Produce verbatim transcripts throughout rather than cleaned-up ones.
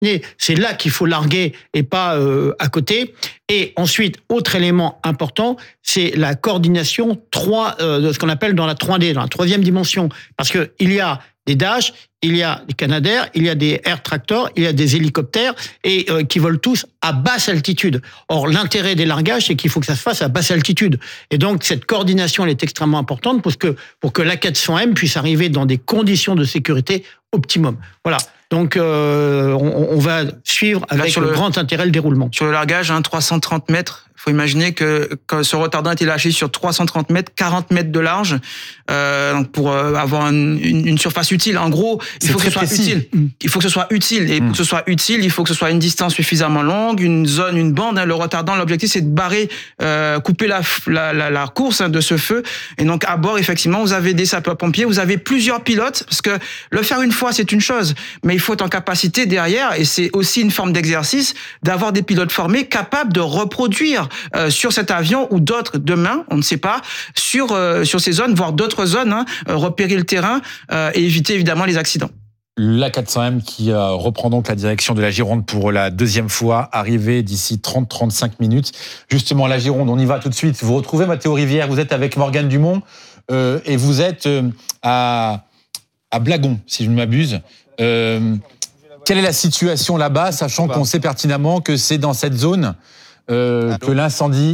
C'est là qu'il faut larguer et pas euh, à côté. Et ensuite, autre élément important, c'est la coordination trois euh, de ce qu'on appelle dans la trois D, dans la troisième dimension. Parce que il y a des Dash, il y a des Canadair, il y a des Air Tractor, il y a des hélicoptères et euh, qui volent tous à basse altitude. Or, l'intérêt des largages, c'est qu'il faut que ça se fasse à basse altitude. Et donc, cette coordination, elle est extrêmement importante parce que pour que l'A quatre cents M puisse arriver dans des conditions de sécurité optimum. Voilà. Donc, euh, on, on va suivre avec le, grand intérêt le déroulement. Sur le largage, hein, trois cent trente mètres. Il faut imaginer que, que ce retardant a été lâché sur trois cent trente mètres, quarante mètres de large, euh, pour euh, avoir une, une, une surface utile. En gros, il faut que ce soit précis. utile. Mmh. Il faut que ce soit utile. Et mmh. pour que ce soit utile, il faut que ce soit une distance suffisamment longue, une zone, une bande. Hein. Le retardant, l'objectif, c'est de barrer, euh, couper la, la, la, la course hein, de ce feu. Et donc, à bord, effectivement, vous avez des sapeurs-pompiers, vous avez plusieurs pilotes, parce que le faire une fois, c'est une chose, mais il faut être en capacité derrière, et c'est aussi une forme d'exercice, d'avoir des pilotes formés capables de reproduire Euh, sur cet avion ou d'autres demain, on ne sait pas, sur euh, sur ces zones, voire d'autres zones, hein, euh, repérer le terrain euh, et éviter évidemment les accidents. L'A quatre cents M qui euh, reprend donc la direction de la Gironde pour la deuxième fois, arrivé d'ici trente à trente-cinq minutes. Justement, la Gironde, on y va tout de suite. Vous retrouvez Mathéo Rivière, vous êtes avec Morgane Dumont euh, et vous êtes euh, à, à Blagon, si je ne m'abuse. Euh, quelle est la situation là-bas, sachant qu'on sait pertinemment que c'est dans cette zone Euh, que l'incendie,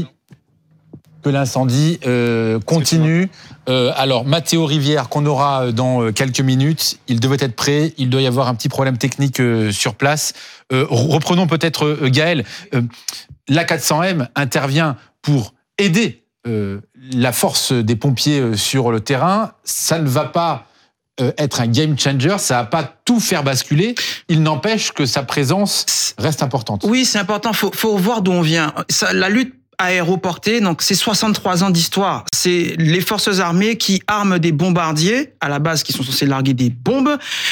que l'incendie euh, continue. Euh, alors, Mathéo Rivière, qu'on aura dans quelques minutes, il devait être prêt. Il doit y avoir un petit problème technique euh, sur place. Euh, reprenons peut-être euh, Gaël. Euh, L'A quatre cents M intervient pour aider euh, la force des pompiers euh, sur le terrain. Ça ne va pas Euh, être un game changer, ça va pas tout faire basculer. Il n'empêche que sa présence reste importante. Oui, c'est important. Faut, faut voir d'où on vient. Ça, la lutte aéroportée, donc c'est soixante-trois ans d'histoire. C'est les forces armées qui arment des bombardiers à la base qui sont censés larguer des bombes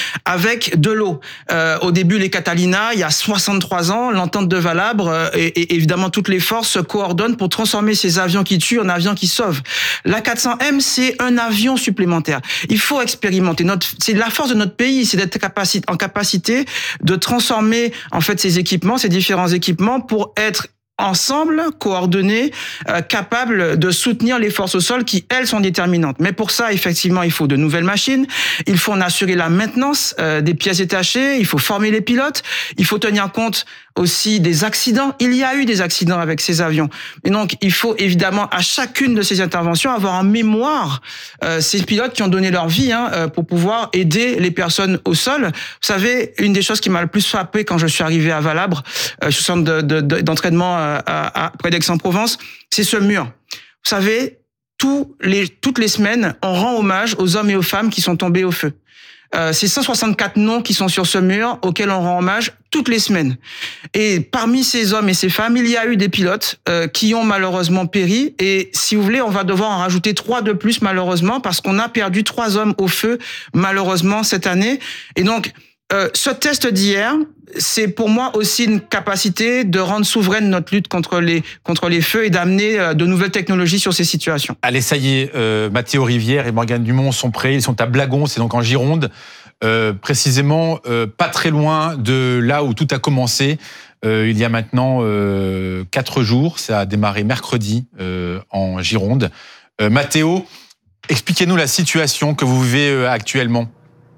avec de l'eau. Euh, au début, les Catalina, il y a soixante-trois ans, l'entente de Valabre euh, et, et évidemment toutes les forces se coordonnent pour transformer ces avions qui tuent en avions qui sauvent. L'A quatre cents M, c'est un avion supplémentaire. Il faut expérimenter. Notre, c'est la force de notre pays, c'est d'être capacité, en capacité de transformer en fait ces équipements, ces différents équipements pour être ensemble, coordonnés, euh, capables de soutenir les forces au sol qui, elles, sont déterminantes. Mais pour ça, effectivement, il faut de nouvelles machines, il faut en assurer la maintenance euh, des pièces détachées, il faut former les pilotes, il faut tenir compte aussi des accidents. Il y a eu des accidents avec ces avions. Et donc, il faut évidemment, à chacune de ces interventions, avoir en mémoire euh, ces pilotes qui ont donné leur vie hein, euh, pour pouvoir aider les personnes au sol. Vous savez, une des choses qui m'a le plus frappé quand je suis arrivé à Valabre, euh, je suis centre de, de, de, d'entraînement à, à, à, près d'Aix-en-Provence, c'est ce mur. Vous savez, tous les, toutes les semaines, on rend hommage aux hommes et aux femmes qui sont tombés au feu. Euh, c'est cent soixante-quatre noms qui sont sur ce mur auxquels on rend hommage toutes les semaines. Et parmi ces hommes et ces femmes, il y a eu des pilotes euh, qui ont malheureusement péri. Et si vous voulez, on va devoir en rajouter trois de plus malheureusement parce qu'on a perdu trois hommes au feu malheureusement cette année. Et donc, euh, ce test d'hier, c'est pour moi aussi une capacité de rendre souveraine notre lutte contre les contre les feux et d'amener euh, de nouvelles technologies sur ces situations. Allez, ça y est, euh, Mathéo Rivière et Morgane Dumont sont prêts. Ils sont à Blagon, c'est donc en Gironde, euh, précisément euh, pas très loin de là où tout a commencé. Euh, il y a maintenant euh, quatre jours, ça a démarré mercredi euh, en Gironde. Euh, Mathéo, expliquez-nous la situation que vous vivez euh, actuellement.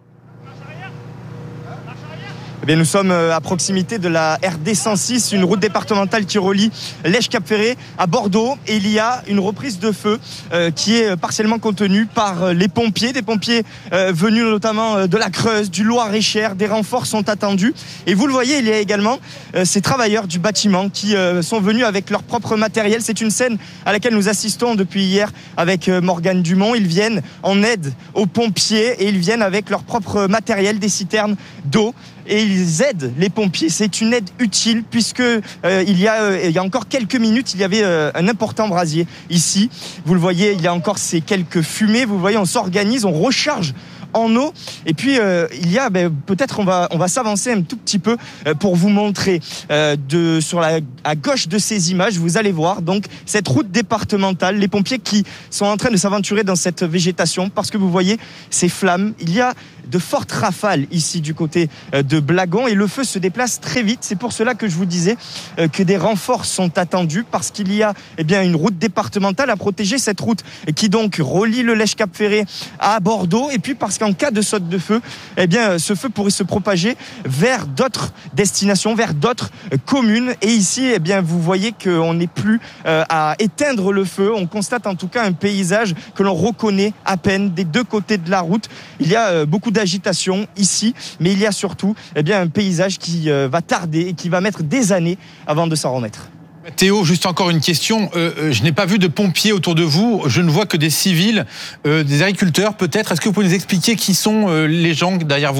Eh bien, nous sommes à proximité de la R D cent six, une route départementale qui relie Lège-Cap-Ferré à Bordeaux. Et il y a une reprise de feu euh, qui est partiellement contenue par les pompiers, des pompiers euh, venus notamment de la Creuse, du Loir-et-Cher. Des renforts sont attendus. Et vous le voyez, il y a également euh, ces travailleurs du bâtiment qui euh, sont venus avec leur propre matériel. C'est une scène à laquelle nous assistons depuis hier avec euh, Morgane Dumont. Ils viennent en aide aux pompiers et ils viennent avec leur propre matériel, des citernes d'eau. Et ils aident les pompiers. C'est une aide utile puisque euh, il y a euh, il y a encore quelques minutes, il y avait euh, un important brasier ici. Vous le voyez, il y a encore ces quelques fumées. Vous le voyez, on s'organise, on recharge en eau. Et puis euh, il y a, ben, peut-être on va, on va s'avancer un tout petit peu euh, pour vous montrer euh, de, sur la, à gauche de ces images, vous allez voir donc cette route départementale, les pompiers qui sont en train de s'aventurer dans cette végétation parce que vous voyez ces flammes. Il y a de fortes rafales ici du côté de Blagon et le feu se déplace très vite. C'est pour cela que je vous disais que des renforts sont attendus parce qu'il y a eh bien, une route départementale à protéger, cette route qui donc relie le Lèche-Cap-Ferré à Bordeaux et puis parce qu'en cas de saute de feu, eh bien, ce feu pourrait se propager vers d'autres destinations, vers d'autres communes. Et ici, eh bien, vous voyez qu'on n'est plus à éteindre le feu. On constate en tout cas un paysage que l'on reconnaît à peine des deux côtés de la route. Il y a beaucoup d'agitation ici, mais il y a surtout eh bien, un paysage qui euh, va tarder et qui va mettre des années avant de s'en remettre. Théo, juste encore une question. Euh, je n'ai pas vu de pompiers autour de vous. Je ne vois que des civils, euh, des agriculteurs peut-être. Est-ce que vous pouvez nous expliquer qui sont euh, les gens derrière vous ?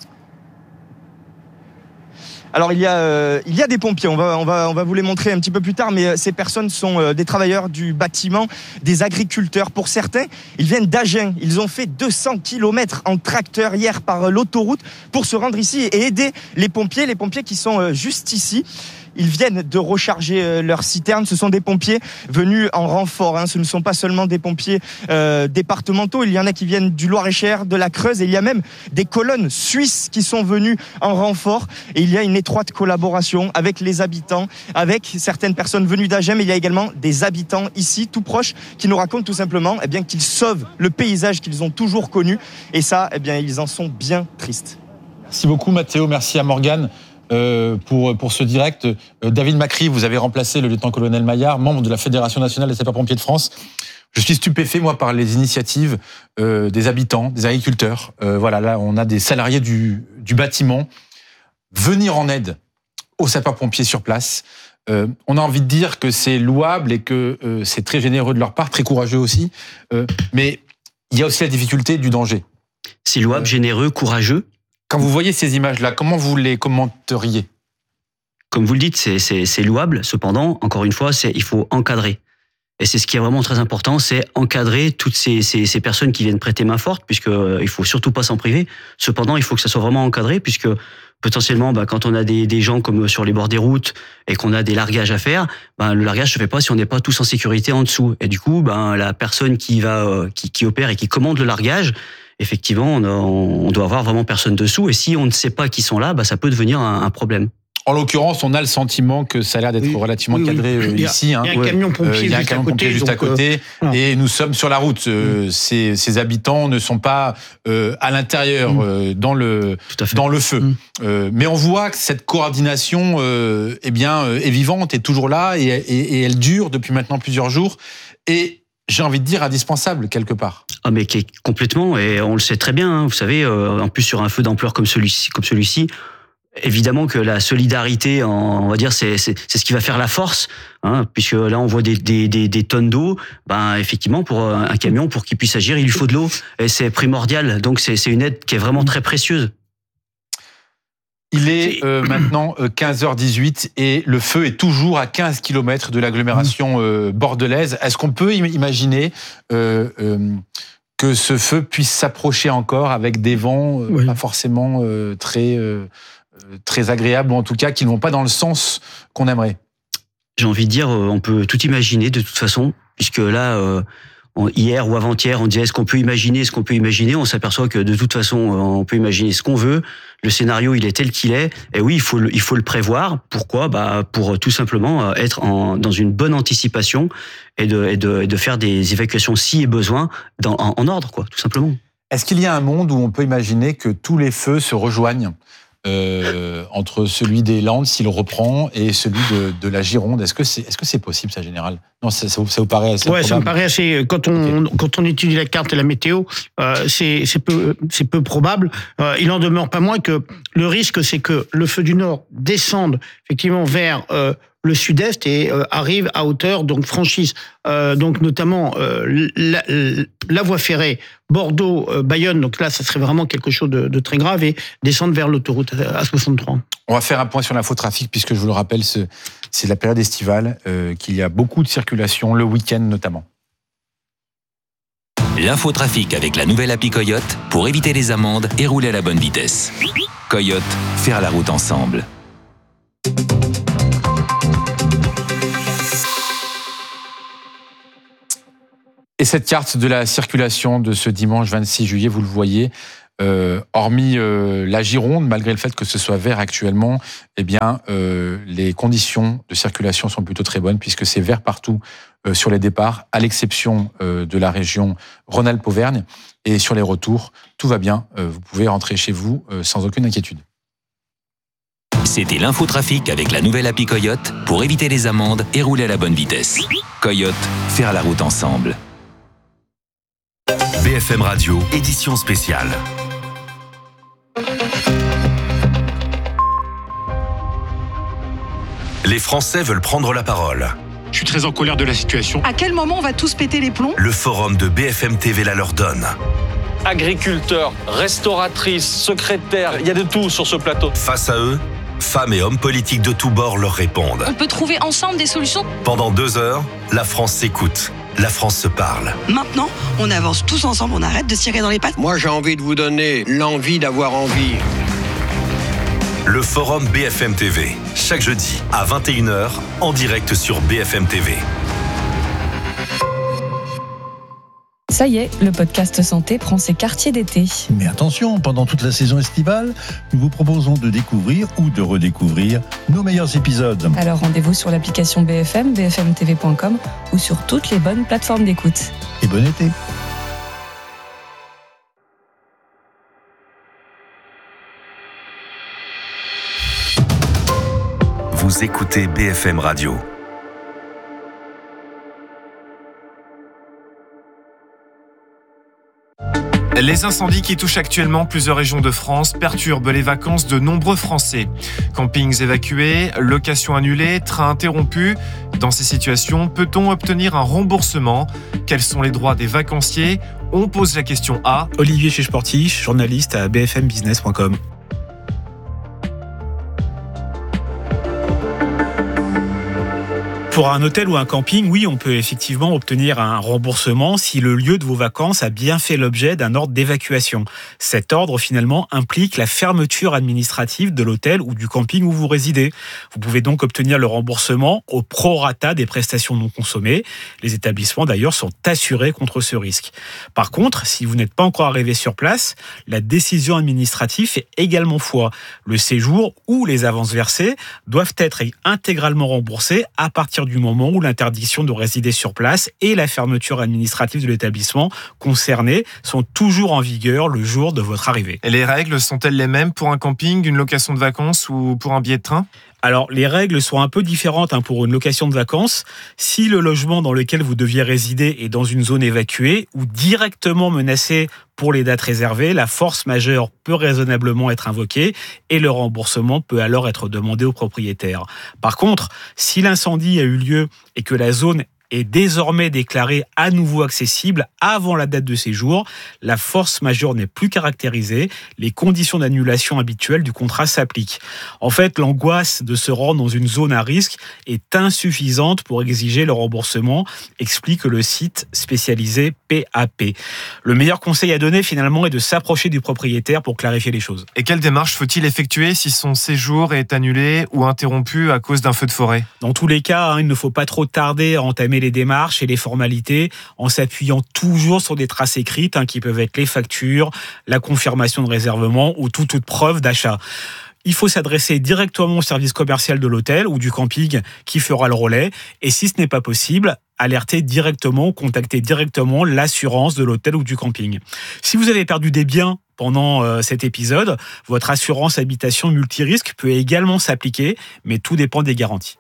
Alors il y a euh, il y a des pompiers, on va on va on va vous les montrer un petit peu plus tard, mais ces personnes sont euh, des travailleurs du bâtiment, des agriculteurs. Pour certains, ils viennent d'Agen. Ils ont fait deux cents kilomètres en tracteur hier par l'autoroute pour se rendre ici et aider les pompiers, les pompiers qui sont euh, juste ici. Ils viennent de recharger leur citerne. Ce sont des pompiers venus en renfort. Hein. Ce ne sont pas seulement des pompiers euh, départementaux. Il y en a qui viennent du Loir-et-Cher, de la Creuse. Et il y a même des colonnes suisses qui sont venues en renfort. Et il y a une étroite collaboration avec les habitants, avec certaines personnes venues d'Agen. Mais il y a également des habitants ici, tout proches, qui nous racontent tout simplement eh bien, qu'ils sauvent le paysage qu'ils ont toujours connu. Et ça, eh bien, ils en sont bien tristes. Merci beaucoup Mathéo. Merci à Morgane. Euh, pour, pour ce direct. Euh, David Macri, vous avez remplacé le lieutenant-colonel Maillard, membre de la Fédération nationale des sapeurs-pompiers de France. Je suis stupéfait, moi, par les initiatives euh, des habitants, des agriculteurs. Euh, voilà, là, on a des salariés du, du bâtiment venir en aide aux sapeurs-pompiers sur place. Euh, on a envie de dire que c'est louable et que euh, c'est très généreux de leur part, très courageux aussi. Euh, mais il y a aussi la difficulté du danger. C'est louable, euh, généreux, courageux. Quand vous voyez ces images-là, comment vous les commenteriez ? Comme vous le dites, c'est, c'est, c'est louable. Cependant, encore une fois, c'est, il faut encadrer. Et c'est ce qui est vraiment très important, c'est encadrer toutes ces, ces, ces personnes qui viennent prêter main forte, puisque euh, il faut surtout pas s'en priver. Cependant, il faut que ça soit vraiment encadré, puisque potentiellement, bah, quand on a des, des gens comme sur les bords des routes et qu'on a des largages à faire, bah, le largage se fait pas si on n'est pas tous en sécurité en dessous. Et du coup, bah, la personne qui va, euh, qui, qui opère et qui commande le largage, effectivement, on, a, on doit avoir vraiment personne dessous. Et si on ne sait pas qui sont là, bah, ça peut devenir un, un problème. En l'occurrence, on a le sentiment que ça a l'air d'être oui, relativement oui, cadré oui. Il a, ici. Hein. Il y a un camion pompier, euh, il y a un camion pompier juste à côté. Euh, et nous sommes sur la route. Euh, mmh. ces, ces habitants ne sont pas euh, à l'intérieur, mmh. euh, dans, le, dans le feu. Mmh. Euh, mais on voit que cette coordination euh, eh bien, euh, est vivante, est toujours là, et, et, et elle dure depuis maintenant plusieurs jours. Et j'ai envie de dire indispensable quelque part. Ah mais complètement, et on le sait très bien. Hein, vous savez, euh, en plus sur un feu d'ampleur comme celui-ci, comme celui-ci, évidemment que la solidarité, on va dire, c'est c'est, c'est ce qui va faire la force, hein, puisque là on voit des des des, des tonnes d'eau. Ben effectivement, pour un camion, pour qu'il puisse agir, il lui faut de l'eau, et c'est primordial. Donc c'est c'est une aide qui est vraiment très précieuse. Il est euh, maintenant quinze heures dix-huit et le feu est toujours à quinze kilomètres de l'agglomération euh, bordelaise. Est-ce qu'on peut imaginer euh, euh, que ce feu puisse s'approcher encore avec des vents euh, oui. pas forcément euh, très, euh, très agréables, ou en tout cas qui ne vont pas dans le sens qu'on aimerait ? J'ai envie de dire, on peut tout imaginer de toute façon, puisque là... Euh hier ou avant-hier, on disait est-ce qu'on peut imaginer, ce qu'on peut imaginer. On s'aperçoit que de toute façon, on peut imaginer ce qu'on veut. Le scénario, il est tel qu'il est. Et oui, il faut le, il faut le prévoir. Pourquoi ? Bah, pour tout simplement être en, dans une bonne anticipation et de, et de, et de faire des évacuations si besoin dans, en, en ordre, quoi, tout simplement. Est-ce qu'il y a un monde où on peut imaginer que tous les feux se rejoignent euh, entre celui des Landes, s'il reprend, et celui de, de la Gironde ? Est-ce que c'est, est-ce que c'est possible, ça, général ? Non, ça, ça, ça vous paraît assez ouais, probable ? Ça me paraît assez. Quand on okay. quand on étudie la carte et la météo, euh, c'est c'est peu c'est peu probable. Euh, il en demeure pas moins que le risque, c'est que le feu du Nord descende effectivement vers euh, le sud-est et euh, arrive à hauteur, donc franchisse euh, donc notamment euh, la, la voie ferrée Bordeaux euh, Bayonne. Donc là, ça serait vraiment quelque chose de, de très grave, et descendre vers l'autoroute A soixante-trois. On va faire un point sur l'infotrafic, puisque je vous le rappelle, c'est, c'est la période estivale, euh, qu'il y a beaucoup de circulation, le week-end notamment. L'infotrafic avec la nouvelle appli Coyote pour éviter les amendes et rouler à la bonne vitesse. Coyote, faire la route ensemble. Et cette carte de la circulation de ce dimanche vingt-six juillet, vous le voyez, euh, hormis euh, la Gironde, malgré le fait que ce soit vert actuellement, eh bien, euh, les conditions de circulation sont plutôt très bonnes puisque c'est vert partout euh, sur les départs, à l'exception euh, de la région Rhône-Alpes-Auvergne. Et sur les retours, tout va bien. Euh, vous pouvez rentrer chez vous euh, sans aucune inquiétude. C'était l'infotrafic avec la nouvelle appli Coyote pour éviter les amendes et rouler à la bonne vitesse. Coyote, faire la route ensemble. B F M Radio, édition spéciale. Les Français veulent prendre la parole. Je suis très en colère de la situation. À quel moment on va tous péter les plombs ? Le forum de B F M T V la leur donne. Agriculteurs, restauratrices, secrétaires, il y a de tout sur ce plateau. Face à eux, femmes et hommes politiques de tous bords leur répondent. On peut trouver ensemble des solutions. Pendant deux heures, la France s'écoute. La France se parle. Maintenant, on avance tous ensemble, on arrête de se tirer dans les pattes. Moi, j'ai envie de vous donner l'envie d'avoir envie. Le forum B F M T V, chaque jeudi à vingt et une heures, en direct sur B F M T V. Ça y est, le podcast santé prend ses quartiers d'été. Mais attention, pendant toute la saison estivale, nous vous proposons de découvrir ou de redécouvrir nos meilleurs épisodes. Alors rendez-vous sur l'application B F M, b f m t v point com ou sur toutes les bonnes plateformes d'écoute. Et bon été. Vous écoutez B F M Radio. Les incendies qui touchent actuellement plusieurs régions de France perturbent les vacances de nombreux Français. Campings évacués, locations annulées, trains interrompus. Dans ces situations, peut-on obtenir un remboursement ? Quels sont les droits des vacanciers ? On pose la question à Olivier Chiche-Portiche, journaliste à b f m business point com. Pour un hôtel ou un camping, oui, on peut effectivement obtenir un remboursement si le lieu de vos vacances a bien fait l'objet d'un ordre d'évacuation. Cet ordre, finalement, implique la fermeture administrative de l'hôtel ou du camping où vous résidez. Vous pouvez donc obtenir le remboursement au prorata des prestations non consommées. Les établissements, d'ailleurs, sont assurés contre ce risque. Par contre, si vous n'êtes pas encore arrivé sur place, la décision administrative fait également foi. Le séjour ou les avances versées doivent être intégralement remboursés à partir du moment où l'interdiction de résider sur place et la fermeture administrative de l'établissement concerné sont toujours en vigueur le jour de votre arrivée. Et les règles sont-elles les mêmes pour un camping, une location de vacances ou pour un billet de train ? Alors, les règles sont un peu différentes hein, pour une location de vacances. Si le logement dans lequel vous deviez résider est dans une zone évacuée ou directement menacé pour les dates réservées, la force majeure peut raisonnablement être invoquée et le remboursement peut alors être demandé au propriétaire. Par contre, si l'incendie a eu lieu et que la zone est désormais déclarée à nouveau accessible avant la date de séjour, la force majeure n'est plus caractérisée, les conditions d'annulation habituelles du contrat s'appliquent. En fait, l'angoisse de se rendre dans une zone à risque est insuffisante pour exiger le remboursement, explique le site spécialisé P A P. Le meilleur conseil à donner finalement est de s'approcher du propriétaire pour clarifier les choses. Et quelle démarche faut-il effectuer si son séjour est annulé ou interrompu à cause d'un feu de forêt ? Dans tous les cas, hein, il ne faut pas trop tarder à entamer les démarches et les formalités en s'appuyant toujours sur des traces écrites hein, qui peuvent être les factures, la confirmation de réservement ou toute autre preuve d'achat. Il faut s'adresser directement au service commercial de l'hôtel ou du camping qui fera le relais. Et si ce n'est pas possible, alerter directement ou contacter directement l'assurance de l'hôtel ou du camping. Si vous avez perdu des biens pendant euh, cet épisode, votre assurance habitation multirisque peut également s'appliquer, mais tout dépend des garanties.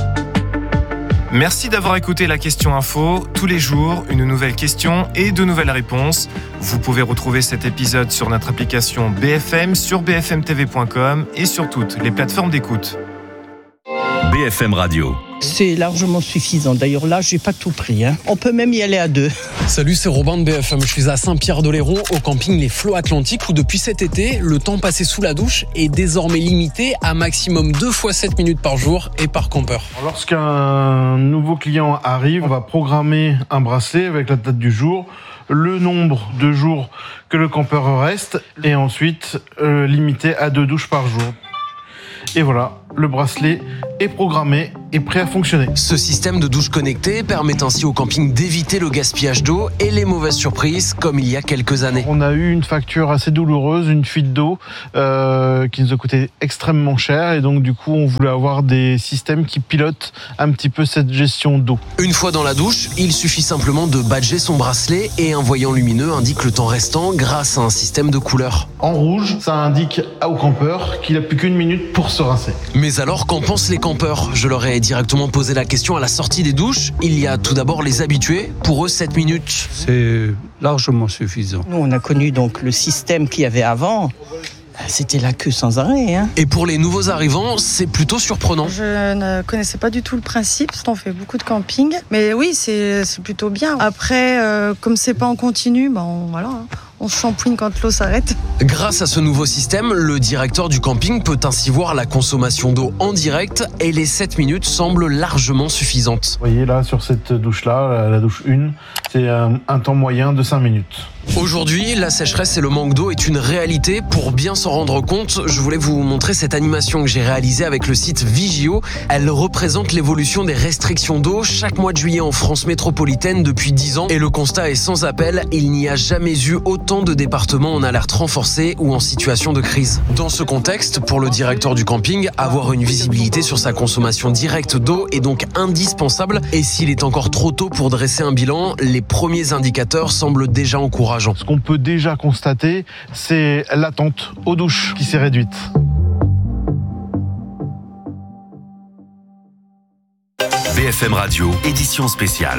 Merci d'avoir écouté la question info. Tous les jours, une nouvelle question et de nouvelles réponses. Vous pouvez retrouver cet épisode sur notre application B F M, sur b f m t v point com et sur toutes les plateformes d'écoute. B F M Radio. C'est largement suffisant. D'ailleurs, là, j'ai pas tout pris. Hein. On peut même y aller à deux. Salut, c'est Robin de B F M. Je suis à Saint-Pierre-d'Oléron, au camping Les Flots Atlantiques, où depuis cet été, le temps passé sous la douche est désormais limité à maximum deux fois sept minutes par jour et par campeur. Lorsqu'un nouveau client arrive, on va programmer un bracelet avec la date du jour. le nombre de jours que le campeur reste et ensuite euh, limité à deux douches par jour. Et voilà, le bracelet est programmé et prêt à fonctionner. Ce système de douche connectée permet ainsi au camping d'éviter le gaspillage d'eau et les mauvaises surprises comme il y a quelques années. On a eu une facture assez douloureuse, une fuite d'eau euh, qui nous a coûté extrêmement cher et donc du coup on voulait avoir des systèmes qui pilotent un petit peu cette gestion d'eau. Une fois dans la douche, il suffit simplement de badger son bracelet et un voyant lumineux indique le temps restant grâce à un système de couleurs. En rouge, ça indique au campeur qu'il n'a plus qu'une minute pour se rincer. Mais alors, qu'en pensent les campeurs ? Je leur ai directement posé la question à la sortie des douches. Il y a tout d'abord les habitués. Pour eux, sept minutes. C'est largement suffisant. Nous, on a connu donc le système qu'il y avait avant. C'était la queue sans arrêt. Hein. Et pour les nouveaux arrivants, c'est plutôt surprenant. Je ne connaissais pas du tout le principe, parce qu'on fait beaucoup de camping. Mais oui, c'est, c'est plutôt bien. Après, euh, comme c'est pas en continu, ben on, voilà, hein. On se shampouine quand l'eau s'arrête. Grâce à ce nouveau système, le directeur du camping peut ainsi voir la consommation d'eau en direct et les sept minutes semblent largement suffisantes. Vous voyez là, sur cette douche-là, la douche un, c'est un, un temps moyen de cinq minutes. Aujourd'hui, la sécheresse et le manque d'eau est une réalité. Pour bien s'en rendre compte, je voulais vous montrer cette animation que j'ai réalisée avec le site Vigio. Elle représente l'évolution des restrictions d'eau chaque mois de juillet en France métropolitaine depuis dix ans. Et le constat est sans appel, il n'y a jamais eu autant de départements en alerte renforcée ou en situation de crise. Dans ce contexte, pour le directeur du camping, avoir une visibilité sur sa consommation directe d'eau est donc indispensable. Et s'il est encore trop tôt pour dresser un bilan, les premiers indicateurs semblent déjà encourageants. Ce qu'on peut déjà constater, c'est l'attente aux douches qui s'est réduite. B F M Radio, édition spéciale.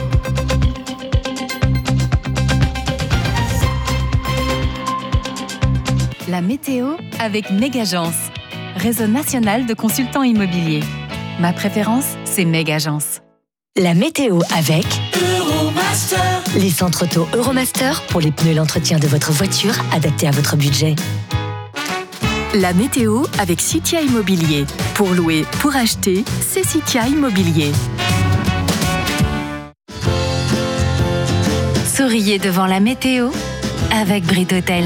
La météo avec Megagence, réseau national de consultants immobiliers. Ma préférence, c'est Megagence. La météo avec Euromaster. Les centres auto Euromaster pour les pneus et l'entretien de votre voiture adaptés à votre budget. La météo avec Citia Immobilier. Pour louer, pour acheter, c'est Citia Immobilier. Souriez devant la météo avec Brit Hôtel.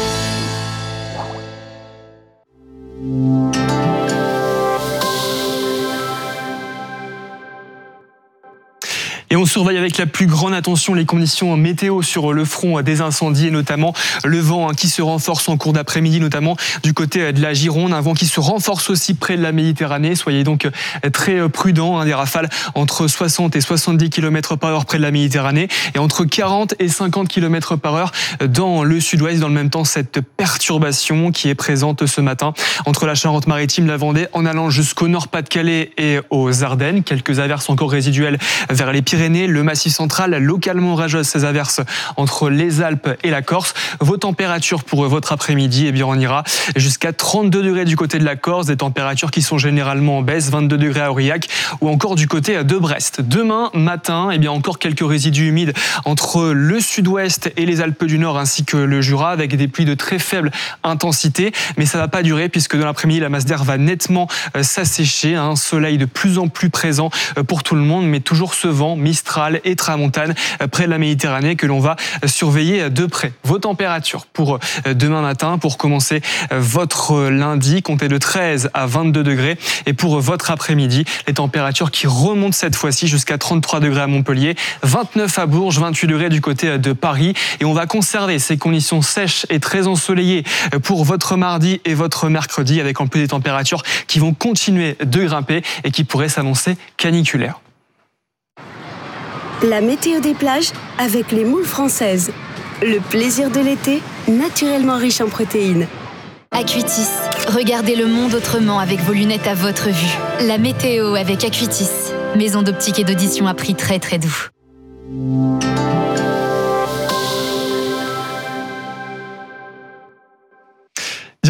Et on surveille avec la plus grande attention les conditions météo sur le front des incendies et notamment le vent qui se renforce en cours d'après-midi, notamment du côté de la Gironde. Un vent qui se renforce aussi près de la Méditerranée. Soyez donc très prudents. Des rafales entre soixante et soixante-dix kilomètres par heure près de la Méditerranée et entre quarante et cinquante kilomètres par heure dans le sud-ouest. Dans le même temps, cette perturbation qui est présente ce matin entre la Charente-Maritime, la Vendée, en allant jusqu'au Nord-Pas-de-Calais et aux Ardennes. Quelques averses encore résiduelles vers les Pyrénées. Le Massif central, localement orageuses, ces averses entre les Alpes et la Corse. Vos températures pour votre après-midi, eh bien on ira jusqu'à trente-deux degrés du côté de la Corse, des températures qui sont généralement en baisse, vingt-deux degrés à Aurillac ou encore du côté de Brest. Demain matin, eh bien encore quelques résidus humides entre le sud-ouest et les Alpes du Nord ainsi que le Jura avec des pluies de très faible intensité, mais ça va pas durer puisque dans l'après-midi, la masse d'air va nettement s'assécher, un soleil de plus en plus présent pour tout le monde, mais toujours ce vent Mistral et Tramontane près de la Méditerranée que l'on va surveiller de près. Vos températures pour demain matin, pour commencer votre lundi, comptez de treize à vingt-deux degrés. Et pour votre après-midi, les températures qui remontent cette fois-ci jusqu'à trente-trois degrés à Montpellier, vingt-neuf à Bourges, vingt-huit degrés du côté de Paris. Et on va conserver ces conditions sèches et très ensoleillées pour votre mardi et votre mercredi avec en plus des températures qui vont continuer de grimper et qui pourraient s'annoncer caniculaires. La météo des plages avec les moules françaises. Le plaisir de l'été, naturellement riche en protéines. Acuitis, regardez le monde autrement avec vos lunettes à votre vue. La météo avec Acuitis, maison d'optique et d'audition à prix très très doux.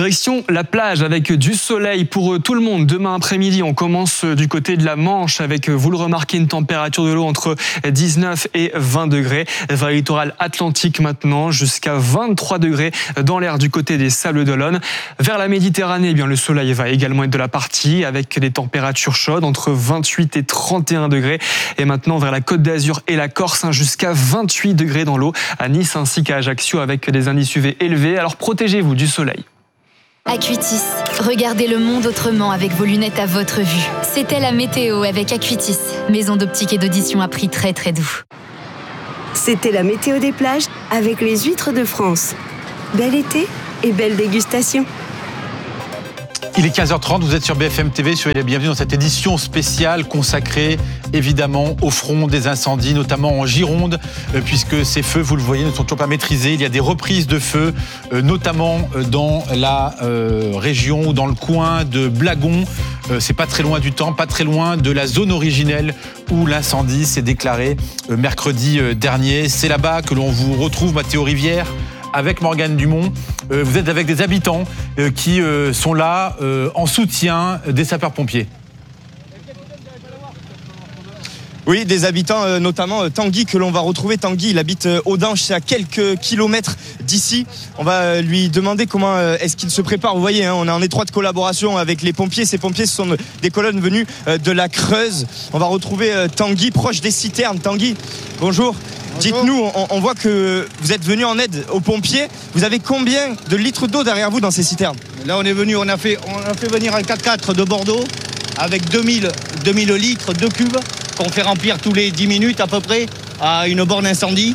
Direction la plage avec du soleil pour tout le monde. Demain après-midi, on commence du côté de la Manche avec, vous le remarquez, une température de l'eau entre dix-neuf et vingt degrés. Vers le littoral atlantique maintenant, jusqu'à vingt-trois degrés dans l'air du côté des Sables d'Olonne. Vers la Méditerranée, eh bien, le soleil va également être de la partie avec des températures chaudes entre vingt-huit et trente et un degrés. Et maintenant vers la Côte d'Azur et la Corse, hein, jusqu'à vingt-huit degrés dans l'eau à Nice ainsi qu'à Ajaccio avec des indices U V élevés. Alors protégez-vous du soleil. Acuitis, regardez le monde autrement avec vos lunettes à votre vue. C'était la météo avec Acuitis, maison d'optique et d'audition à prix très très doux. C'était la météo des plages avec les huîtres de France. Bel été et belle dégustation. Il est quinze heures trente, vous êtes sur B F M T V, soyez les bienvenus dans cette édition spéciale consacrée évidemment au front des incendies, notamment en Gironde, puisque ces feux, vous le voyez, ne sont toujours pas maîtrisés. Il y a des reprises de feux, notamment dans la région ou dans le coin de Blagon. C'est pas très loin du temps, pas très loin de la zone originelle où l'incendie s'est déclaré mercredi dernier. C'est là-bas que l'on vous retrouve, Mathéo Rivière, avec Morgane Dumont. Vous êtes avec des habitants qui sont là en soutien des sapeurs-pompiers. Oui, des habitants, notamment Tanguy, que l'on va retrouver. Tanguy, il habite Audange, c'est à quelques kilomètres d'ici. On va lui demander comment est-ce qu'il se prépare. Vous voyez, hein, on est en étroite collaboration avec les pompiers. Ces pompiers, ce sont des colonnes venues de la Creuse. On va retrouver Tanguy, proche des citernes. Tanguy, bonjour. Dites-nous, on, on voit que vous êtes venu en aide aux pompiers. Vous avez combien de litres d'eau derrière vous dans ces citernes? Là, on est venu, on a fait, on a fait venir un quatre-quatre de Bordeaux avec deux mille litres, deux cubes, qu'on fait remplir tous les dix minutes à peu près à une borne incendie.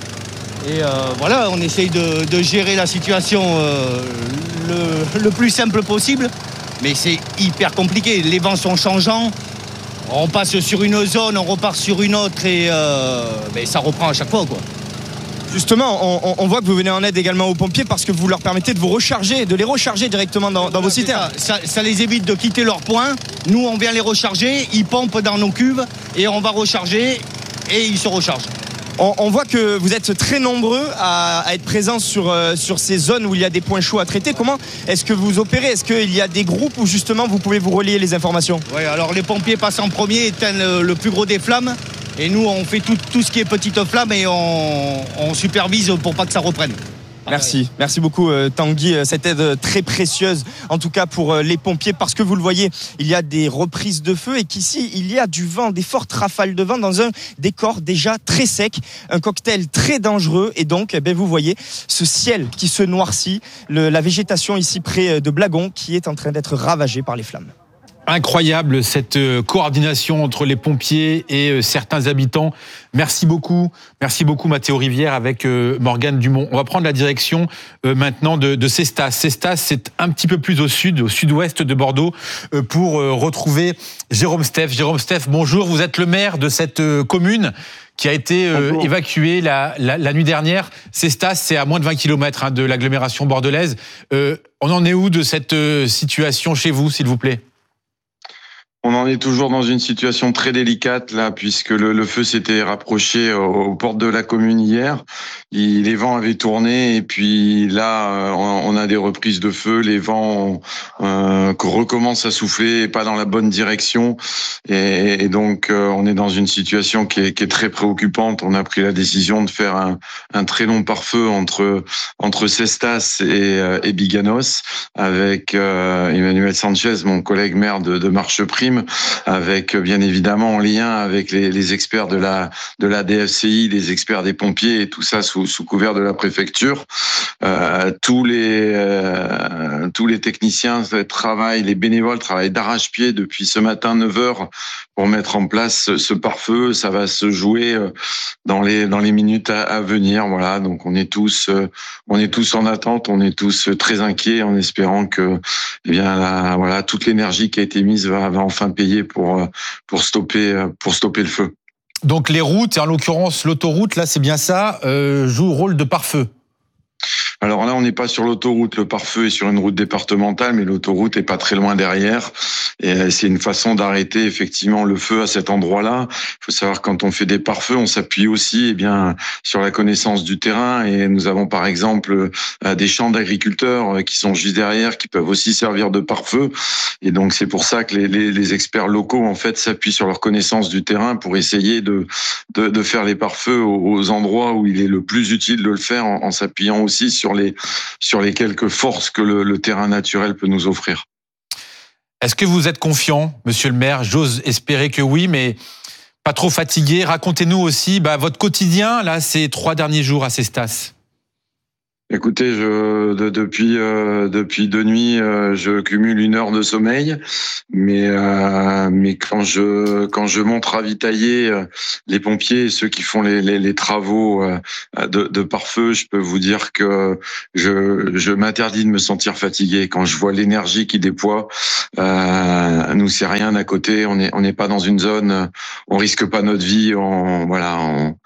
Et euh, voilà, on essaye de, de gérer la situation euh, le, le plus simple possible. Mais c'est hyper compliqué. Les vents sont changeants. On passe sur une zone, on repart sur une autre et euh, ben ça reprend à chaque fois, quoi. Justement, on, on voit que vous venez en aide également aux pompiers parce que vous leur permettez de vous recharger, de les recharger directement dans, dans vos citernes. Ça, ça, ça les évite de quitter leur point. Nous, on vient les recharger, ils pompent dans nos cuves et on va recharger et ils se rechargent. On, on voit que vous êtes très nombreux à, à être présents sur, euh, sur ces zones où il y a des points chauds à traiter. Comment est-ce que vous opérez? Est-ce qu'il y a des groupes où justement vous pouvez vous relier les informations? Oui, alors les pompiers passent en premier, éteignent le, le plus gros des flammes. Et nous, on fait tout, tout ce qui est petite flamme et on, on supervise pour pas que ça reprenne. Merci, merci beaucoup Tanguy, cette aide très précieuse en tout cas pour les pompiers parce que vous le voyez, il y a des reprises de feu et qu'ici il y a du vent, des fortes rafales de vent dans un décor déjà très sec, un cocktail très dangereux et donc eh bien, vous voyez ce ciel qui se noircit, le, la végétation ici près de Blagon qui est en train d'être ravagée par les flammes. Incroyable cette coordination entre les pompiers et certains habitants. Merci beaucoup, merci beaucoup Mathéo Rivière avec Morgane Dumont. On va prendre la direction maintenant de, de Cestas. Cestas, c'est un petit peu plus au sud, au sud-ouest de Bordeaux, pour retrouver Jérôme Steff. Jérôme Steff, bonjour, vous êtes le maire de cette commune qui a été euh, évacuée la, la, la nuit dernière. Cestas, c'est à moins de vingt kilomètres hein, de l'agglomération bordelaise. Euh, on en est où de cette euh, situation chez vous, s'il vous plaît ? On en est toujours dans une situation très délicate là, puisque le, le feu s'était rapproché aux, aux portes de la commune hier. Il, les vents avaient tourné et puis là, on, on a des reprises de feu. Les vents euh, recommencent à souffler et pas dans la bonne direction. Et, et donc, euh, on est dans une situation qui est, qui est très préoccupante. On a pris la décision de faire un, un très long pare-feu entre entre Cestas et, euh, et Biganos avec euh, Emmanuel Sanchez, mon collègue maire de, de Marcheprime, avec bien évidemment en lien avec les, les experts de la de la D F C I, les experts des pompiers et tout ça sous, sous couvert de la préfecture. Euh, tous les euh, tous les techniciens travaillent, les bénévoles travaillent d'arrache-pied depuis ce matin neuf heures pour mettre en place ce, ce pare-feu. Ça va se jouer dans les dans les minutes à, à venir. Voilà, donc on est tous on est tous en attente, on est tous très inquiets en espérant que eh bien la, voilà toute l'énergie qui a été mise va, va enfin payer pour pour stopper pour stopper le feu. Donc les routes, et en l'occurrence l'autoroute, là c'est bien ça, euh, joue le rôle de pare-feu. Alors là, on n'est pas sur l'autoroute. Le pare-feu est sur une route départementale, mais l'autoroute est pas très loin derrière. Et c'est une façon d'arrêter effectivement le feu à cet endroit-là. Il faut savoir quand on fait des pare-feux, on s'appuie aussi, eh bien, sur la connaissance du terrain. Et nous avons par exemple des champs d'agriculteurs qui sont juste derrière, qui peuvent aussi servir de pare-feu. Et donc c'est pour ça que les, les, les experts locaux en fait s'appuient sur leur connaissance du terrain pour essayer de de, de faire les pare-feux aux, aux endroits où il est le plus utile de le faire, en, en s'appuyant aussi sur les sur les quelques forces que le, le terrain naturel peut nous offrir. Est-ce que vous êtes confiant, monsieur le maire? J'ose espérer que oui, mais pas trop fatigué. Racontez-nous aussi bah, votre quotidien là ces trois derniers jours à Cestas. Écoutez, je, de, depuis euh, depuis deux nuits, euh, je cumule une heure de sommeil, mais euh, mais quand je quand je monte ravitailler euh, les pompiers et ceux qui font les les, les travaux euh, de, de pare-feu, je peux vous dire que je je m'interdis de me sentir fatigué quand je vois l'énergie qu'ils déploient. Euh, nous c'est rien à côté, on est on n'est pas dans une zone, on risque pas notre vie, on voilà. On,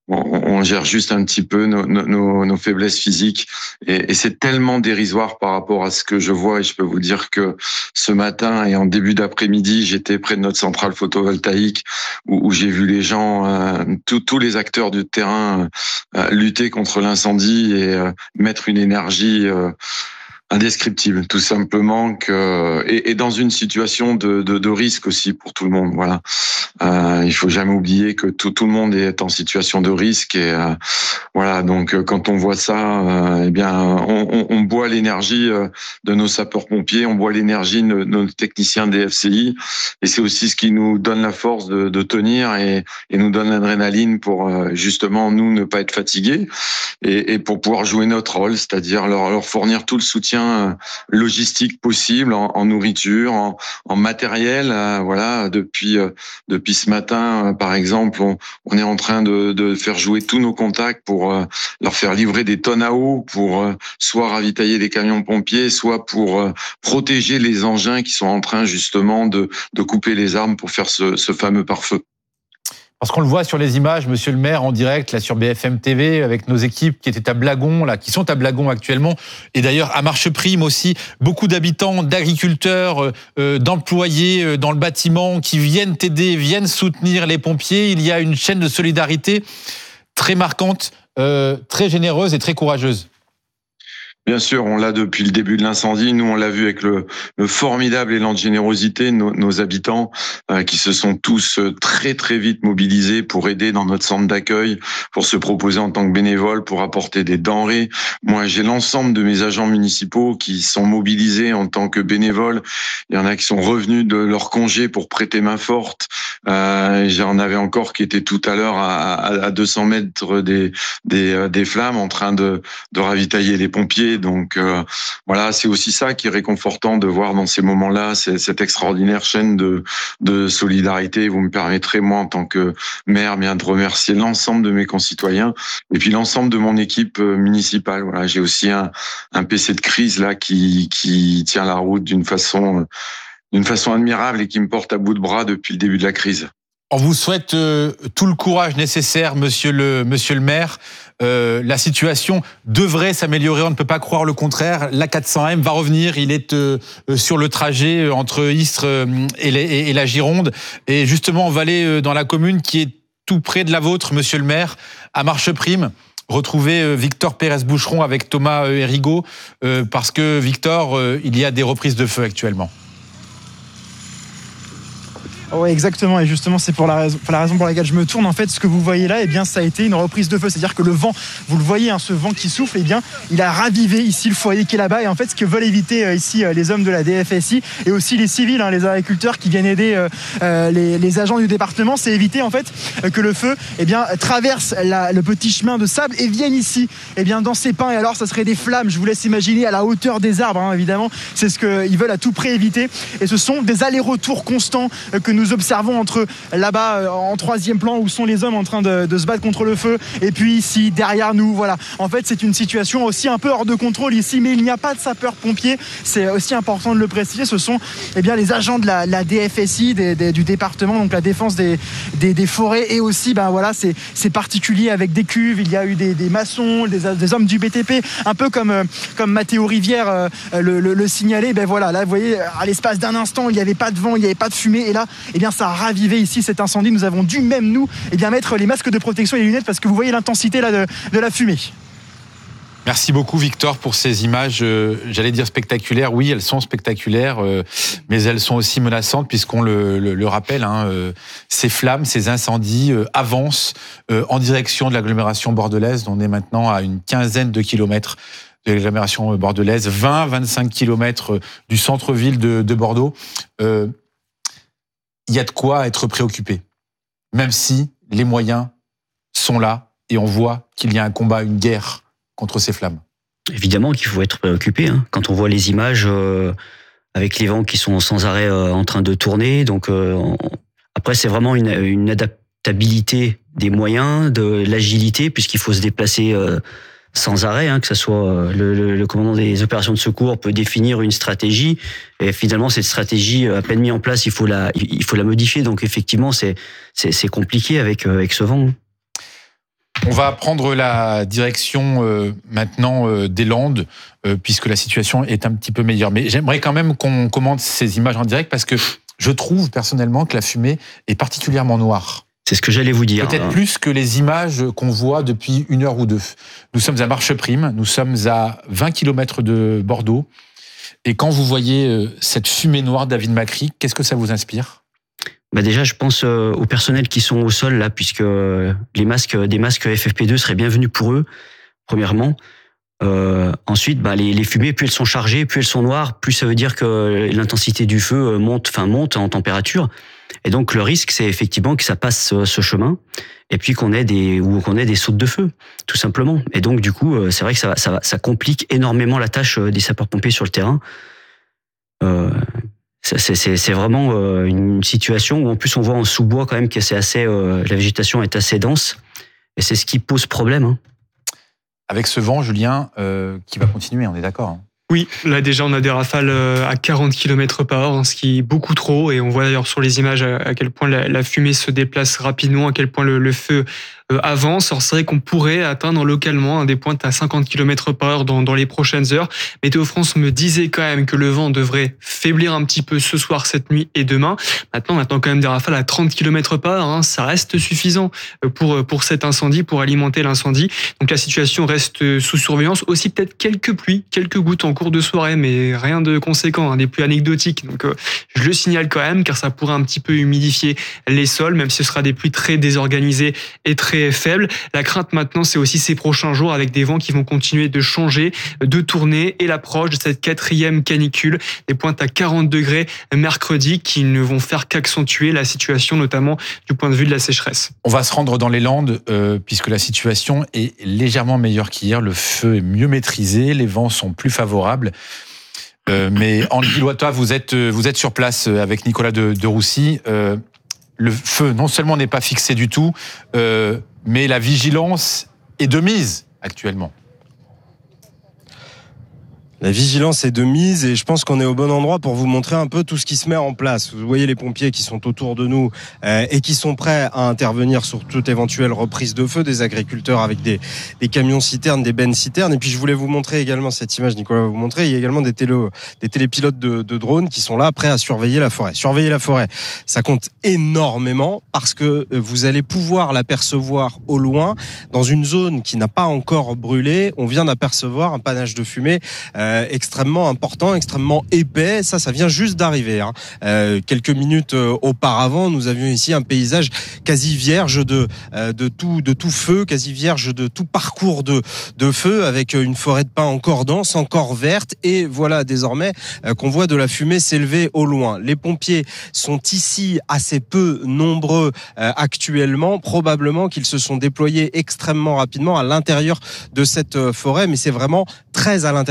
On gère juste un petit peu nos, nos, nos faiblesses physiques et, et c'est tellement dérisoire par rapport à ce que je vois. Et je peux vous dire que ce matin et en début d'après-midi, j'étais près de notre centrale photovoltaïque où, où j'ai vu les gens, euh, tous, tous les acteurs du terrain euh, lutter contre l'incendie et euh, mettre une énergie euh, indescriptible, tout simplement, que et, et dans une situation de, de, de risque aussi pour tout le monde. Voilà, euh, il faut jamais oublier que tout, tout le monde est en situation de risque et euh, voilà. Donc quand on voit ça, euh, eh bien, on, on, on boit l'énergie de nos sapeurs-pompiers, on boit l'énergie de nos techniciens des F C I, et c'est aussi ce qui nous donne la force de, de tenir et, et nous donne l'adrénaline pour justement nous ne pas être fatigués et, et pour pouvoir jouer notre rôle, c'est-à-dire leur, leur fournir tout le soutien logistique possible en, en nourriture, en, en matériel. Euh, voilà, depuis euh, depuis ce matin, euh, par exemple, on, on est en train de, de faire jouer tous nos contacts pour euh, leur faire livrer des tonnes à eau pour euh, soit ravitailler les camions pompiers, soit pour euh, protéger les engins qui sont en train justement de de couper les arbres pour faire ce, ce fameux pare-feu. Parce qu'on le voit sur les images, monsieur le maire, en direct, là, sur B F M T V, avec nos équipes qui étaient à Blagon, là, qui sont à Blagon actuellement, et d'ailleurs à Marcheprime aussi, beaucoup d'habitants, d'agriculteurs, euh, d'employés euh, dans le bâtiment qui viennent aider, viennent soutenir les pompiers. Il y a une chaîne de solidarité très marquante, euh, très généreuse et très courageuse. Bien sûr, on l'a depuis le début de l'incendie. Nous, on l'a vu avec le, le formidable élan de générosité de nos, nos habitants euh, qui se sont tous très très vite mobilisés pour aider dans notre centre d'accueil, pour se proposer en tant que bénévoles, pour apporter des denrées. Moi, j'ai l'ensemble de mes agents municipaux qui sont mobilisés en tant que bénévoles. Il y en a qui sont revenus de leur congé pour prêter main forte. Euh, j'en avais encore qui étaient tout à l'heure à, à, à deux cents mètres des, des, des flammes en train de, de ravitailler les pompiers. Donc euh, voilà, c'est aussi ça qui est réconfortant de voir dans ces moments-là, c'est cette extraordinaire chaîne de, de solidarité. Vous me permettrez, moi, en tant que maire, bien de remercier l'ensemble de mes concitoyens et puis l'ensemble de mon équipe municipale. Voilà, j'ai aussi un, un P C de crise là qui, qui tient la route d'une façon, d'une façon admirable et qui me porte à bout de bras depuis le début de la crise. On vous souhaite euh, tout le courage nécessaire, monsieur le, monsieur le maire. Euh, la situation devrait s'améliorer, on ne peut pas croire le contraire. L'A quatre cents M va revenir, il est euh, sur le trajet entre Istres et, les, et la Gironde. Et justement, on va aller dans la commune qui est tout près de la vôtre, monsieur le maire, à Marcheprime. Retrouver Victor Pérez-Boucheron avec Thomas Hérigaud, euh, parce que Victor, euh, il y a des reprises de feu actuellement. Oui, exactement, et justement c'est pour la raison pour la raison pour laquelle je me tourne. En fait, ce que vous voyez là, eh bien ça a été une reprise de feu, c'est-à-dire que le vent, vous le voyez, hein, ce vent qui souffle, eh bien il a ravivé ici le foyer qui est là-bas. Et en fait, ce que veulent éviter euh, ici euh, les hommes de la D F S I et aussi les civils, hein, les agriculteurs qui viennent aider euh, euh, les, les agents du département, c'est éviter en fait euh, que le feu eh bien traverse la, le petit chemin de sable et vienne ici eh bien dans ces pins. Et alors ça serait des flammes, je vous laisse imaginer, à la hauteur des arbres, hein, évidemment c'est ce qu'ils veulent à tout prix éviter. Et ce sont des allers-retours constants euh, que nous nous observons entre là-bas en troisième plan où sont les hommes en train de, de se battre contre le feu et puis ici derrière nous. Voilà. En fait, c'est une situation aussi un peu hors de contrôle ici, mais il n'y a pas de sapeurs-pompiers. C'est aussi important de le préciser. Ce sont eh bien les agents de la, la D F S I des, des, du département, donc la défense des, des, des forêts, et aussi ben voilà, c'est, c'est particulier avec des cuves. Il y a eu des, des maçons, des, des hommes du B T P, un peu comme comme Mathéo Rivière euh, le, le, le signalait. Ben voilà, là vous voyez, à l'espace d'un instant, il n'y avait pas de vent, il n'y avait pas de fumée, et là, eh bien ça a ravivé ici cet incendie. Nous avons dû même nous, eh bien mettre les masques de protection et les lunettes parce que vous voyez l'intensité là de, de la fumée. Merci beaucoup Victor pour ces images, euh, j'allais dire spectaculaires. Oui, elles sont spectaculaires, euh, mais elles sont aussi menaçantes puisqu'on le, le, le rappelle, hein, euh, ces flammes, ces incendies euh, avancent euh, en direction de l'agglomération bordelaise. On est maintenant à une quinzaine de kilomètres de l'agglomération bordelaise, vingt à vingt-cinq kilomètres du centre-ville de, de Bordeaux. Euh, il y a de quoi être préoccupé, même si les moyens sont là et on voit qu'il y a un combat, une guerre contre ces flammes. Évidemment qu'il faut être préoccupé, hein. Quand on voit les images euh, avec les vents qui sont sans arrêt euh, en train de tourner. Donc euh, on... après, c'est vraiment une, une adaptabilité des moyens, de l'agilité, puisqu'il faut se déplacer euh, sans arrêt, hein, que ce soit euh, le, le, le commandant des opérations de secours peut définir une stratégie, et finalement cette stratégie à peine mise en place, il faut la, il faut la modifier. Donc effectivement, c'est, c'est, c'est compliqué avec, avec ce vent. On va prendre la direction euh, maintenant euh, des Landes, euh, puisque la situation est un petit peu meilleure. Mais j'aimerais quand même qu'on commente ces images en direct, parce que je trouve personnellement que la fumée est particulièrement noire. C'est ce que j'allais vous dire. Peut-être plus que les images qu'on voit depuis une heure ou deux. Nous sommes à Marcheprime, nous sommes à vingt kilomètres de Bordeaux. Et quand vous voyez cette fumée noire, David Macri, qu'est-ce que ça vous inspire ? Bah déjà, je pense euh, aux personnels qui sont au sol là, puisque euh, les masques, des masques F F P deux seraient bienvenus pour eux, premièrement. Euh, ensuite, bah, les, les fumées, plus elles sont chargées, plus elles sont noires, plus ça veut dire que l'intensité du feu monte, enfin monte en température. Et donc le risque, c'est effectivement que ça passe ce, ce chemin, et puis qu'on ait des ou qu'on ait des sautes de feu, tout simplement. Et donc du coup, c'est vrai que ça, ça, ça complique énormément la tâche des sapeurs-pompiers sur le terrain. Euh, C'est, c'est, c'est vraiment une situation où en plus on voit en sous-bois quand même que c'est assez, euh, la végétation est assez dense, et c'est ce qui pose problème. Hein. Avec ce vent, Julien, euh, qui va continuer, on est d'accord, hein. Oui, là déjà on a des rafales à quarante kilomètres par heure, ce qui est beaucoup trop, et on voit d'ailleurs sur les images à quel point la, la fumée se déplace rapidement, à quel point le, le feu avance. Alors c'est vrai qu'on pourrait atteindre localement des pointes à cinquante kilomètres par heure dans, dans les prochaines heures. Météo France me disait quand même que le vent devrait faiblir un petit peu ce soir, cette nuit et demain. Maintenant, on attend quand même des rafales à trente kilomètres par heure, hein. Ça reste suffisant pour, pour cet incendie, pour alimenter l'incendie. Donc la situation reste sous surveillance. Aussi peut-être quelques pluies, quelques gouttes en cours de soirée, mais rien de conséquent, hein, des pluies anecdotiques. Donc euh, je le signale quand même, car ça pourrait un petit peu humidifier les sols, même si ce sera des pluies très désorganisées et très faible. La crainte maintenant, c'est aussi ces prochains jours avec des vents qui vont continuer de changer, de tourner, et l'approche de cette quatrième canicule, des pointes à quarante degrés mercredi qui ne vont faire qu'accentuer la situation, notamment du point de vue de la sécheresse. On va se rendre dans les Landes euh, puisque la situation est légèrement meilleure qu'hier. Le feu est mieux maîtrisé, les vents sont plus favorables. Euh, mais Andy Loitois, vous êtes, vous êtes sur place avec Nicolas de, de Roussy. Euh, Le feu, non seulement n'est pas fixé du tout, euh, mais la vigilance est de mise actuellement. La vigilance est de mise, et je pense qu'on est au bon endroit pour vous montrer un peu tout ce qui se met en place. Vous voyez les pompiers qui sont autour de nous euh, et qui sont prêts à intervenir sur toute éventuelle reprise de feu, des agriculteurs avec des, des camions citernes, des bennes citernes. Et puis je voulais vous montrer également cette image, Nicolas va vous montrer, il y a également des, télé, des télépilotes de, de drones qui sont là prêts à surveiller la forêt. Surveiller la forêt, ça compte énormément parce que vous allez pouvoir l'apercevoir au loin dans une zone qui n'a pas encore brûlé. On vient d'apercevoir un panache de fumée euh, Euh, extrêmement important, extrêmement épais. Ça, ça vient juste d'arriver. Hein. Euh, quelques minutes euh, auparavant, nous avions ici un paysage quasi vierge de euh, de tout de tout feu, quasi vierge de tout parcours de de feu, avec une forêt de pins encore dense, encore verte. Et voilà désormais euh, qu'on voit de la fumée s'élever au loin. Les pompiers sont ici assez peu nombreux euh, actuellement. Probablement qu'ils se sont déployés extrêmement rapidement à l'intérieur de cette euh, forêt, mais c'est vraiment très à l'intérieur de cette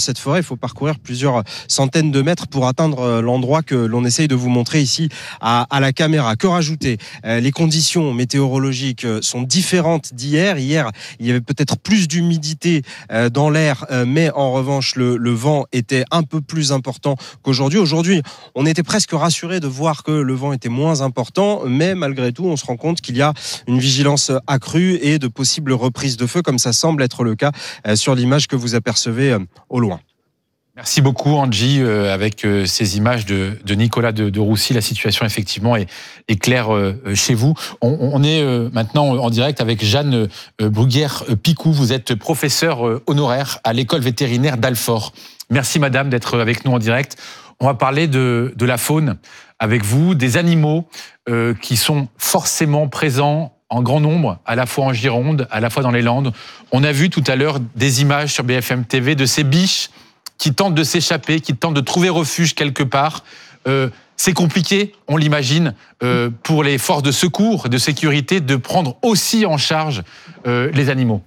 cette forêt. Il faut parcourir plusieurs centaines de mètres pour atteindre l'endroit que l'on essaye de vous montrer ici à, à la caméra. Que rajouter ? euh, Les conditions météorologiques sont différentes d'hier. Hier, il y avait peut-être plus d'humidité euh, dans l'air, euh, mais en revanche, le, le vent était un peu plus important qu'aujourd'hui. Aujourd'hui, on était presque rassuré de voir que le vent était moins important, mais malgré tout, on se rend compte qu'il y a une vigilance accrue et de possibles reprises de feu, comme ça semble être le cas euh, sur l'image que vous apercevez euh, au loin. Merci beaucoup, Angie, euh, avec euh, ces images de, de Nicolas de, de Roussy. La situation, effectivement, est, est claire euh, chez vous. On, on est euh, maintenant en direct avec Jeanne euh, Bruguière-Picou. Vous êtes professeure euh, honoraire à l'école vétérinaire d'Alfort. Merci, madame, d'être avec nous en direct. On va parler de, de la faune avec vous, des animaux euh, qui sont forcément présents en grand nombre, à la fois en Gironde, à la fois dans les Landes. On a vu tout à l'heure des images sur B F M T V de ces biches qui tentent de s'échapper, qui tentent de trouver refuge quelque part. Euh, c'est compliqué, on l'imagine, euh, pour les forces de secours et de sécurité de prendre aussi en charge euh, les animaux.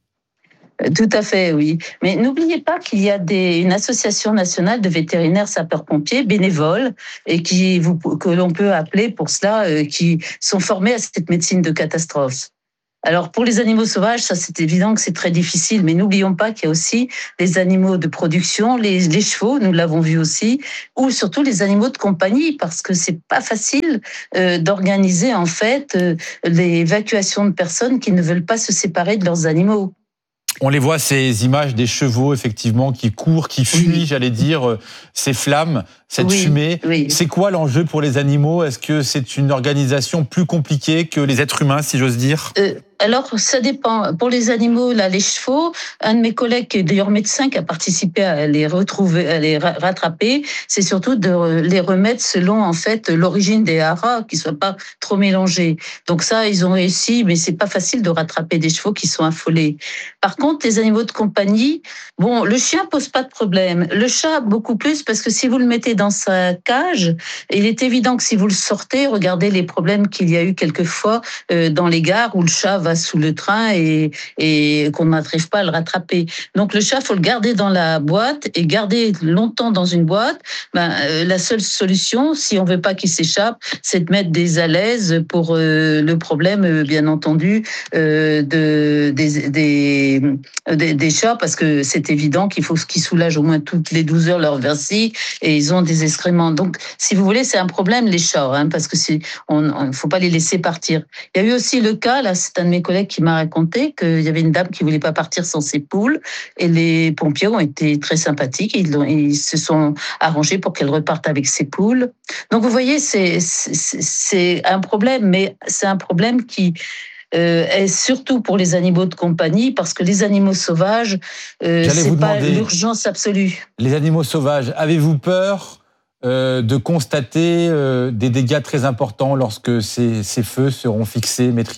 Tout à fait, oui. Mais n'oubliez pas qu'il y a des, une association nationale de vétérinaires sapeurs-pompiers bénévoles et qui vous, que l'on peut appeler pour cela, euh, qui sont formés à cette médecine de catastrophe. Alors pour les animaux sauvages, ça c'est évident que c'est très difficile, mais n'oublions pas qu'il y a aussi les animaux de production, les, les chevaux, nous l'avons vu aussi, ou surtout les animaux de compagnie, parce que c'est pas facile euh, d'organiser en fait euh, l'évacuation de personnes qui ne veulent pas se séparer de leurs animaux. On les voit, ces images des chevaux, effectivement, qui courent, qui fuient, oui. j'allais dire, ces flammes, cette oui, fumée. Oui. C'est quoi l'enjeu pour les animaux ? Est-ce que c'est une organisation plus compliquée que les êtres humains, si j'ose dire ? euh, Alors, ça dépend. Pour les animaux, là, les chevaux, un de mes collègues, qui est d'ailleurs médecin, qui a participé à les retrouver, à les rattraper, c'est surtout de les remettre selon, en fait, l'origine des haras, qu'ils soient pas trop mélangés. Donc ça, ils ont réussi, mais c'est pas facile de rattraper des chevaux qui sont affolés. Par contre, les animaux de compagnie, bon, le chien pose pas de problème. Le chat, beaucoup plus, parce que si vous le mettez dans sa cage, il est évident que si vous le sortez, regardez les problèmes qu'il y a eu quelquefois euh, dans les gares où le chat va sous le train et, et qu'on n'arrive pas à le rattraper. Donc le chat, faut le garder dans la boîte et garder longtemps dans une boîte. Ben, euh, la seule solution, si on veut pas qu'il s'échappe, c'est de mettre des alaises pour euh, le problème, euh, bien entendu, euh, de, des, des, des, des chats, parce que c'est évident qu'il faut qu'ils soulagent au moins toutes les douze heures leur vessie et ils ont des excréments. Donc, si vous voulez, c'est un problème, les chats, hein, parce que c'est, on ne faut pas les laisser partir. Il y a eu aussi le cas, là, c'est un de mes collègues qui m'a raconté qu'il y avait une dame qui voulait pas partir sans ses poules et les pompiers ont été très sympathiques. Ils, ont, ils se sont arrangés pour qu'elle reparte avec ses poules. Donc, vous voyez, c'est, c'est, c'est un problème, mais c'est un problème qui Euh, est surtout pour les animaux de compagnie, parce que les animaux sauvages, euh, c'est pas l'urgence absolue. Les animaux sauvages, avez-vous peur euh, de constater euh, des dégâts très importants lorsque ces, ces feux seront fixés, maîtrisés ?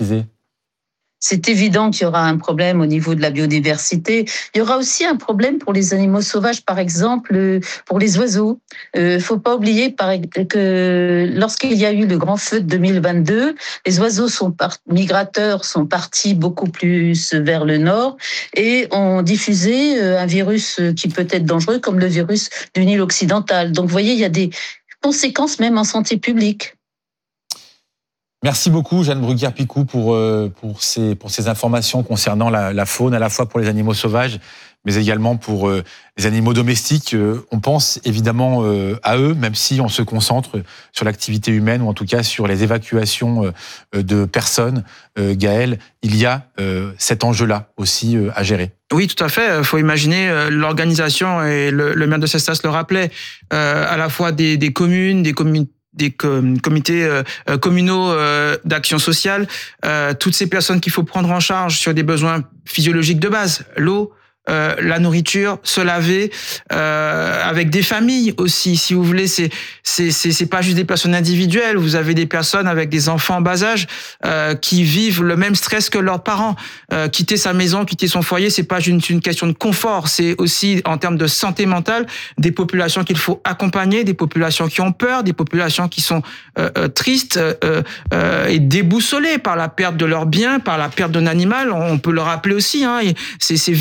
C'est évident qu'il y aura un problème au niveau de la biodiversité. Il y aura aussi un problème pour les animaux sauvages, par exemple, pour les oiseaux. Il euh, ne faut pas oublier que lorsqu'il y a eu le grand feu de deux mille vingt-deux, les oiseaux sont part- migrateurs sont partis beaucoup plus vers le nord et ont diffusé un virus qui peut être dangereux, comme le virus du Nil occidental. Donc, vous voyez, il y a des conséquences même en santé publique. Merci beaucoup, Jeanne Bruguière-Picou, pour, pour, ces, pour ces informations concernant la, la faune, à la fois pour les animaux sauvages, mais également pour euh, les animaux domestiques. Euh, on pense évidemment euh, à eux, même si on se concentre sur l'activité humaine, ou en tout cas sur les évacuations euh, de personnes. Euh, Gaël, il y a euh, cet enjeu-là aussi euh, à gérer. Oui, tout à fait. Il faut imaginer euh, l'organisation, et le, le maire de Cestas le rappelait, euh, à la fois des, des communes, des communes des comités euh, communaux euh, d'action sociale, euh, toutes ces personnes qu'il faut prendre en charge sur des besoins physiologiques de base, l'eau, euh, la nourriture, se laver, euh, avec des familles aussi, si vous voulez. C'est c'est c'est c'est pas juste des personnes individuelles. Vous avez des personnes avec des enfants en bas âge euh, qui vivent le même stress que leurs parents. Euh, quitter sa maison, quitter son foyer, c'est pas juste une question de confort. C'est aussi en termes de santé mentale, des populations qu'il faut accompagner, des populations qui ont peur, des populations qui sont euh, euh, tristes euh, euh, et déboussolées par la perte de leurs biens, par la perte d'un animal. On peut le rappeler aussi. Hein, c'est c'est vécu aussi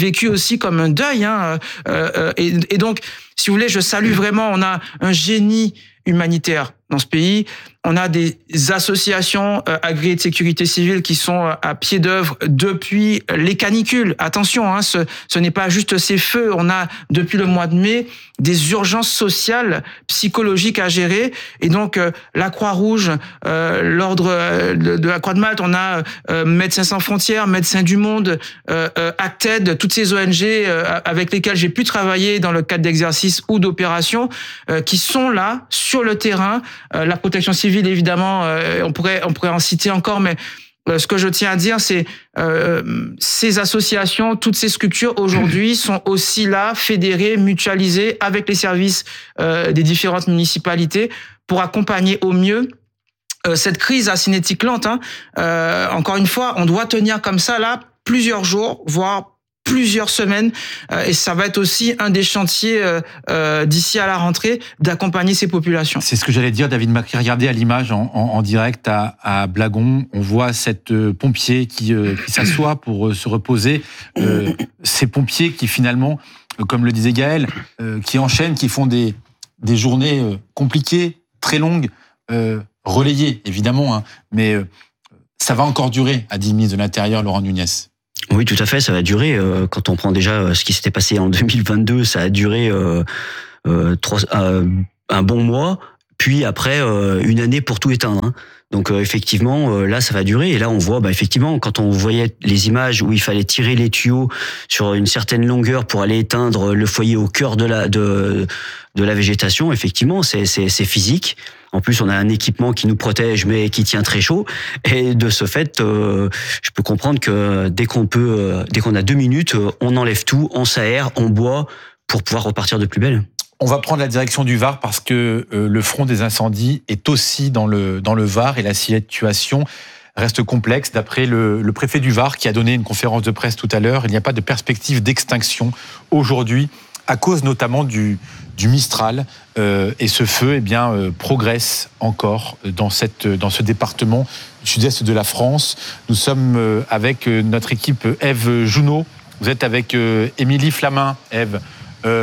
aussi comme un deuil. Hein, euh, et, et donc, si vous voulez, je salue vraiment, on a un génie humanitaire dans ce pays. On a des associations euh, agréées de sécurité civile qui sont euh, à pied d'œuvre depuis les canicules. Attention, hein, ce, ce n'est pas juste ces feux. On a, depuis le mois de mai, des urgences sociales, psychologiques à gérer. Et donc, euh, la Croix-Rouge, euh, l'Ordre euh, de, de la Croix de Malte, on a euh, Médecins sans frontières, Médecins du Monde, euh, euh, Acted, toutes ces O N G euh, avec lesquelles j'ai pu travailler dans le cadre d'exercices ou d'opérations, euh, qui sont là, sur le terrain. Euh, la protection civile, évidemment, euh, on pourrait on pourrait en citer encore, mais euh, ce que je tiens à dire, c'est euh, ces associations, toutes ces structures aujourd'hui sont aussi là, fédérées, mutualisées avec les services euh, des différentes municipalités pour accompagner au mieux euh, cette crise acinétique lente. Hein. Euh, encore une fois, on doit tenir comme ça là plusieurs jours, voire plusieurs semaines, euh, et ça va être aussi un des chantiers euh, euh, d'ici à la rentrée d'accompagner ces populations. C'est ce que j'allais dire, David Macri. Regardez à l'image en, en, en direct à, à Blagon, on voit cette euh, pompier qui, euh, qui s'assoit pour euh, se reposer. Euh, ces pompiers qui finalement, euh, comme le disait Gaël, euh, qui enchaînent, qui font des, des journées euh, compliquées, très longues, euh, relayées évidemment, hein, mais euh, ça va encore durer, a dit le ministre de l'Intérieur, Laurent Nunez. Oui, tout à fait, ça va durer. Quand on prend déjà ce qui s'était passé en deux mille vingt-deux, ça a duré euh, euh, trois, euh, un bon mois, puis après euh, une année pour tout éteindre. Hein. Donc euh, effectivement, euh, là, ça va durer. Et là, on voit, bah, effectivement, quand on voyait les images où il fallait tirer les tuyaux sur une certaine longueur pour aller éteindre le foyer au cœur de la de de la végétation, effectivement, c'est c'est, c'est physique. En plus, on a un équipement qui nous protège, mais qui tient très chaud. Et de ce fait, euh, je peux comprendre que dès qu'on peut, euh, dès qu'on a deux minutes, euh, on enlève tout, on s'aère, on boit pour pouvoir repartir de plus belle. On va prendre la direction du Var parce que euh, le front des incendies est aussi dans le dans le Var et la situation reste complexe. D'après le, le préfet du Var qui a donné une conférence de presse tout à l'heure, il n'y a pas de perspective d'extinction aujourd'hui à cause notamment du du Mistral, euh, et ce feu eh bien, euh, progresse encore dans, cette, dans ce département du sud-est de la France. Nous sommes euh, avec euh, notre équipe Ève Jounot, vous êtes avec euh, Émilie Flamin. Ève, euh,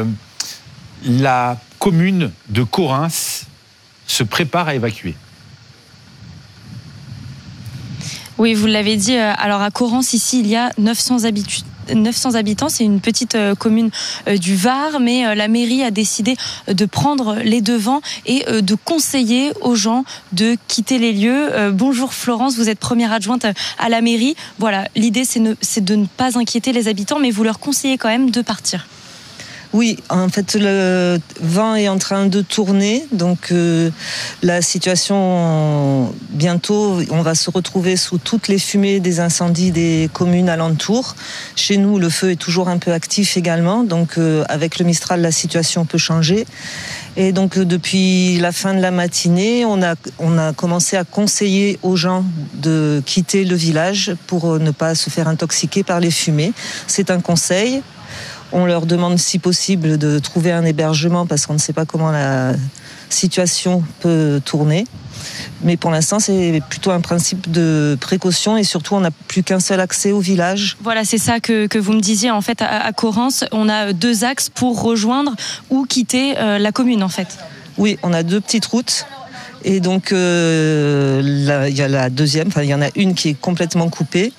la commune de Corrins se prépare à évacuer. Oui, vous l'avez dit, alors à Corrins, ici, il y a neuf cents habitants. neuf cents habitants, c'est une petite euh, commune euh, du Var, mais euh, la mairie a décidé de prendre les devants et euh, de conseiller aux gens de quitter les lieux. Euh, bonjour Florence, vous êtes première adjointe à la mairie. Voilà, l'idée c'est, ne, c'est de ne pas inquiéter les habitants, mais vous leur conseillez quand même de partir. Oui, en fait, le vent est en train de tourner, donc euh, la situation, bientôt, on va se retrouver sous toutes les fumées des incendies des communes alentours. Chez nous, le feu est toujours un peu actif également, donc euh, avec le Mistral, la situation peut changer. Et donc, euh, depuis la fin de la matinée, on a, on a commencé à conseiller aux gens de quitter le village pour ne pas se faire intoxiquer par les fumées. C'est un conseil. On leur demande si possible de trouver un hébergement parce qu'on ne sait pas comment la situation peut tourner. Mais pour l'instant, c'est plutôt un principe de précaution et surtout, on n'a plus qu'un seul accès au village. Voilà, c'est ça que, que vous me disiez. En fait, à, à Corrins, on a deux axes pour rejoindre ou quitter euh, la commune, en fait. Oui, on a deux petites routes. Et donc, euh, là, il y a la deuxième, enfin, il y en a une qui est complètement coupée.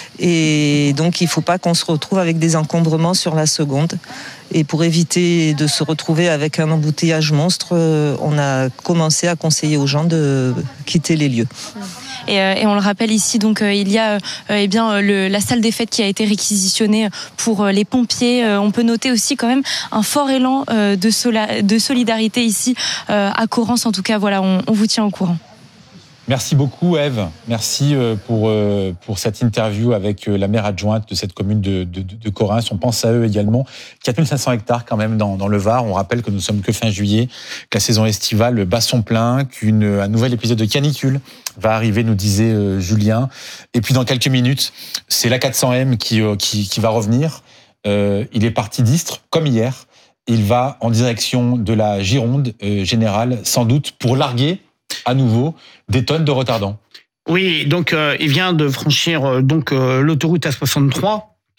Et donc, il ne faut pas qu'on se retrouve avec des encombrements sur la seconde. Et pour éviter de se retrouver avec un embouteillage monstre, euh, on a commencé à conseiller aux gens de quitter les lieux. Et, euh, et on le rappelle ici, donc euh, il y a euh, eh bien le, la salle des fêtes qui a été réquisitionnée pour euh, les pompiers. Euh, on peut noter aussi quand même un fort élan euh, de, sola, de solidarité ici euh, à Corrins. En tout cas, voilà, on, on vous tient au courant. Merci beaucoup, Ève. Merci pour, pour cette interview avec la maire adjointe de cette commune de, de, de Corrins. On pense à eux également. quatre mille cinq cents hectares quand même dans, dans le Var. On rappelle que nous sommes que fin juillet, que la saison estivale bat son plein, qu'un nouvel épisode de canicule va arriver, nous disait euh, Julien. Et puis dans quelques minutes, c'est l'A quatre cents M qui, euh, qui, qui va revenir. Euh, il est parti d'Istres, comme hier. Il va en direction de la Gironde euh, générale, sans doute pour larguer à nouveau des tonnes de retardants. Oui, donc euh, il vient de franchir euh, donc euh, l'autoroute A soixante-trois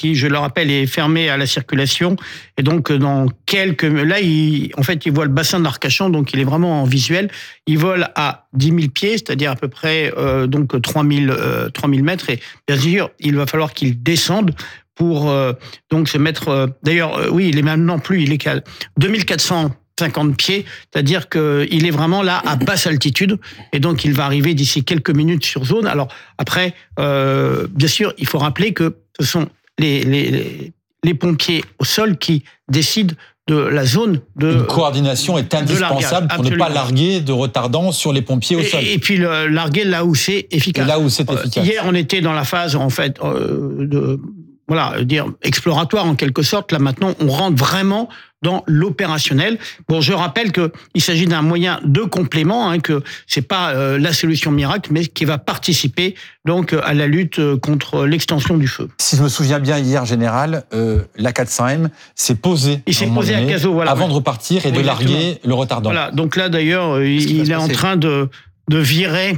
qui, je le rappelle, est fermé à la circulation. Et donc, dans quelques... Là, il, en fait, il voit le bassin de l'Arcachon, donc il est vraiment en visuel. Il vole à dix mille pieds, c'est-à-dire à peu près euh, donc trois mille mètres. Et bien sûr, il va falloir qu'il descende pour euh, donc se mettre... Euh, d'ailleurs, euh, oui, il est maintenant plus, il est qu'à deux mille quatre cents cinquante pieds, c'est-à-dire qu'il est vraiment là à basse altitude, et donc il va arriver d'ici quelques minutes sur zone. Alors après, euh, bien sûr, il faut rappeler que ce sont les, les, les pompiers au sol qui décident de la zone de... Une coordination est indispensable pour ne pas larguer de retardants sur les pompiers au et, sol. Et puis le, larguer là où c'est efficace. Et là où c'est efficace. Hier, on était dans la phase, en fait, euh, de... Voilà, dire exploratoire en quelque sorte. Là maintenant, on rentre vraiment dans l'opérationnel. Bon, je rappelle que il s'agit d'un moyen de complément, hein, que c'est pas euh, la solution miracle, mais qui va participer donc à la lutte contre l'extension du feu. Si je me souviens bien, hier, général, euh, l'A quatre cents M s'est posé. Il s'est posé à Cazaux, voilà, avant ouais. de repartir et oui, de exactement. larguer le retardant. Voilà. Donc là, d'ailleurs, il, il est en train de de virer.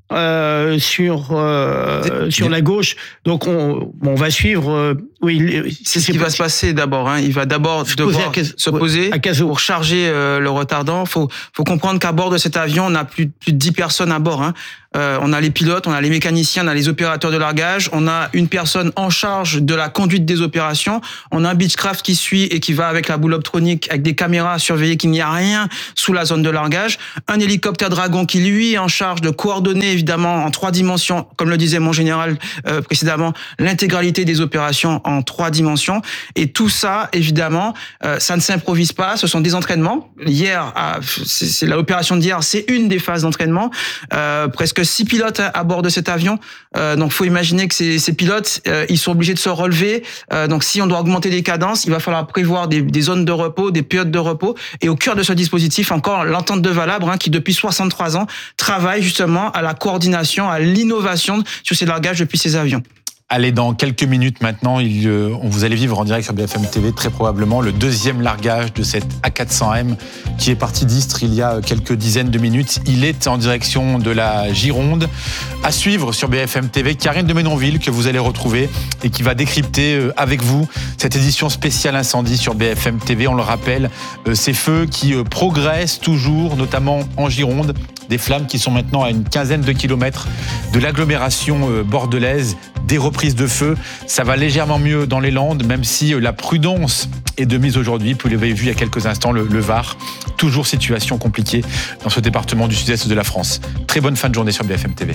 Euh, sur euh, sur la gauche, donc on, on va suivre. Euh, oui, c'est ce qui va se passer d'abord. Hein. Il va d'abord devoir se poser à Cazaux pour charger euh, le retardant. Faut faut comprendre qu'à bord de cet avion, on a plus plus de dix personnes à bord. Hein. Euh, on a les pilotes, on a les mécaniciens, on a les opérateurs de largage, on a une personne en charge de la conduite des opérations, on a un Beechcraft qui suit et qui va avec la boule optronique, avec des caméras à surveiller qu'il n'y a rien sous la zone de largage, un hélicoptère Dragon qui lui est en charge de coordonner évidemment en trois dimensions, comme le disait mon général euh, précédemment, l'intégralité des opérations en trois dimensions. Et tout ça, évidemment, euh, ça ne s'improvise pas, ce sont des entraînements. Hier, c'est, c'est l'opération d'hier, c'est une des phases d'entraînement, euh, presque six pilotes à bord de cet avion. Euh, donc, faut imaginer que ces, ces pilotes, euh, ils sont obligés de se relever. Euh, donc, si on doit augmenter les cadences, il va falloir prévoir des, des zones de repos, des périodes de repos. Et au cœur de ce dispositif, encore l'entente de Valabre, hein, qui depuis soixante-trois ans travaille justement à la coordination, à l'innovation sur ces largages depuis ces avions. Allez, dans quelques minutes maintenant, il, euh, on vous allez vivre en direct sur B F M T V très probablement le deuxième largage de cette A quatre cents M qui est parti d'Istres il y a quelques dizaines de minutes. Il est en direction de la Gironde. À suivre sur B F M T V, Karine de Ménonville que vous allez retrouver et qui va décrypter euh, avec vous cette édition spéciale incendie sur B F M T V. On le rappelle, euh, ces feux qui euh, progressent toujours, notamment en Gironde. Des flammes qui sont maintenant à une quinzaine de kilomètres de l'agglomération euh, bordelaise. Des reprises de feu, ça va légèrement mieux dans les Landes, même si la prudence est de mise aujourd'hui. Vous l'avez vu il y a quelques instants, le, le Var, toujours situation compliquée dans ce département du sud-est de la France. Très bonne fin de journée sur B F M T V.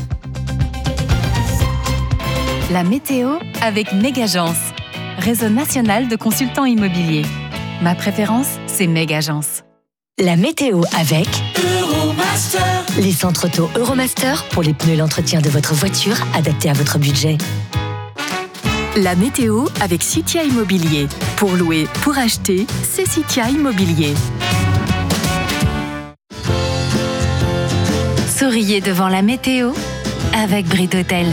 La météo avec Megagence, réseau national de consultants immobiliers. Ma préférence, c'est Megagence. La météo avec Euromaster. Les centres auto Euromaster pour les pneus et l'entretien de votre voiture adaptés à votre budget. La météo avec Citia Immobilier. Pour louer, pour acheter, c'est Citia Immobilier. Souriez devant la météo avec Brit Hôtel.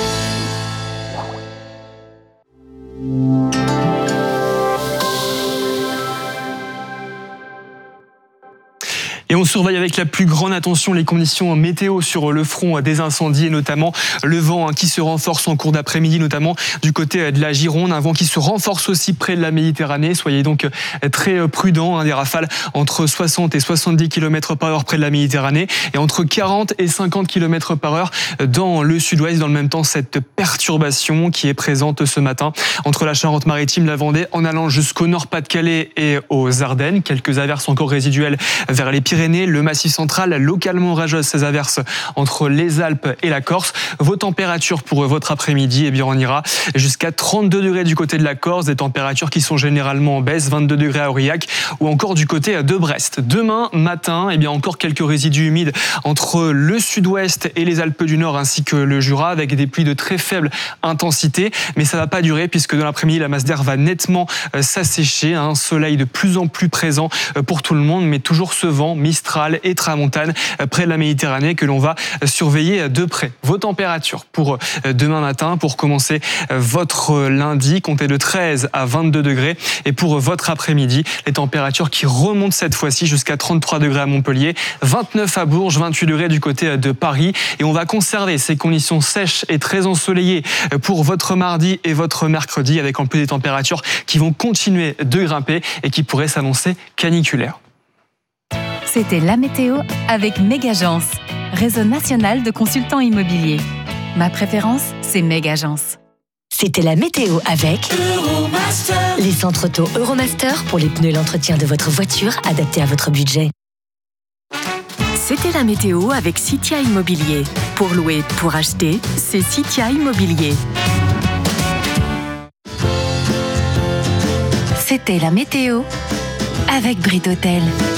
Et on surveille avec la plus grande attention les conditions météo sur le front des incendies et notamment le vent qui se renforce en cours d'après-midi, notamment du côté de la Gironde, un vent qui se renforce aussi près de la Méditerranée. Soyez donc très prudents, des rafales entre soixante et soixante-dix kilomètres par heure près de la Méditerranée et entre quarante et cinquante kilomètres par heure dans le sud-ouest. Dans le même temps, cette perturbation qui est présente ce matin entre la Charente-Maritime, la Vendée, en allant jusqu'au Nord-Pas-de-Calais et aux Ardennes. Quelques averses encore résiduelles vers les Pyrénées. Le Massif central, localement rageuse, ces averses entre les Alpes et la Corse. Vos températures pour votre après-midi, eh bien, on ira jusqu'à trente-deux degrés du côté de la Corse, des températures qui sont généralement en baisse, vingt-deux degrés à Aurillac ou encore du côté de Brest. Demain matin, eh bien, encore quelques résidus humides entre le sud-ouest et les Alpes du Nord ainsi que le Jura avec des pluies de très faible intensité. Mais ça va pas durer puisque dans l'après-midi, la masse d'air va nettement s'assécher. Un soleil de plus en plus présent pour tout le monde, mais toujours ce vent mi Mistral et Tramontane près de la Méditerranée que l'on va surveiller de près. Vos températures pour demain matin, pour commencer votre lundi, comptez de treize à vingt-deux degrés. Et pour votre après-midi, les températures qui remontent cette fois-ci jusqu'à trente-trois degrés à Montpellier, vingt-neuf à Bourges, vingt-huit degrés du côté de Paris. Et on va conserver ces conditions sèches et très ensoleillées pour votre mardi et votre mercredi, avec en plus des températures qui vont continuer de grimper et qui pourraient s'annoncer caniculaires. C'était la météo avec Megagence, réseau national de consultants immobiliers. Ma préférence, c'est Megagence. C'était la météo avec Euromaster. Les centres auto Euromaster pour les pneus et l'entretien de votre voiture adaptés à votre budget. C'était la météo avec Citia Immobilier. Pour louer, pour acheter, c'est Citia Immobilier. C'était la météo avec Brit Hôtel.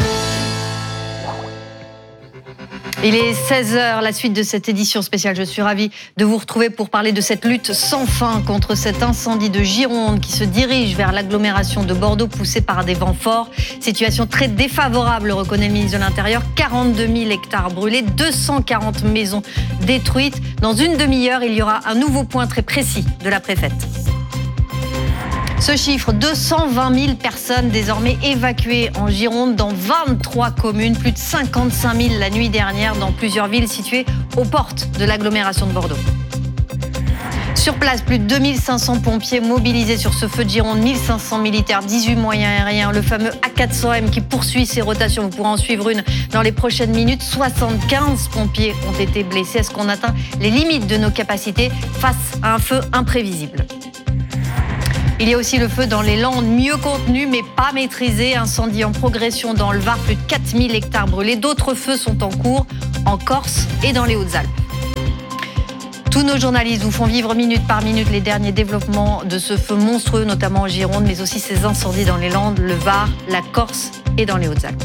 Il est seize heures, la suite de cette édition spéciale. Je suis ravie de vous retrouver pour parler de cette lutte sans fin contre cet incendie de Gironde qui se dirige vers l'agglomération de Bordeaux, poussé par des vents forts. Situation très défavorable, reconnaît le ministre de l'Intérieur. quarante-deux mille hectares brûlés, deux cent quarante maisons détruites. Dans une demi-heure, il y aura un nouveau point très précis de la préfète. Ce chiffre, deux cent vingt mille personnes désormais évacuées en Gironde dans vingt-trois communes, plus de cinquante-cinq mille la nuit dernière dans plusieurs villes situées aux portes de l'agglomération de Bordeaux. Sur place, plus de deux mille cinq cents pompiers mobilisés sur ce feu de Gironde, mille cinq cents militaires, dix-huit moyens aériens, le fameux A quatre cents M qui poursuit ses rotations. Vous pourrez en suivre une dans les prochaines minutes. soixante-quinze pompiers ont été blessés. Est-ce qu'on atteint les limites de nos capacités face à un feu imprévisible ? Il y a aussi le feu dans les Landes, mieux contenu mais pas maîtrisé. Incendie en progression dans le Var, plus de quatre mille hectares brûlés. D'autres feux sont en cours en Corse et dans les Hautes-Alpes. Tous nos journalistes vous font vivre minute par minute les derniers développements de ce feu monstrueux, notamment en Gironde, mais aussi ces incendies dans les Landes, le Var, la Corse et dans les Hautes-Alpes.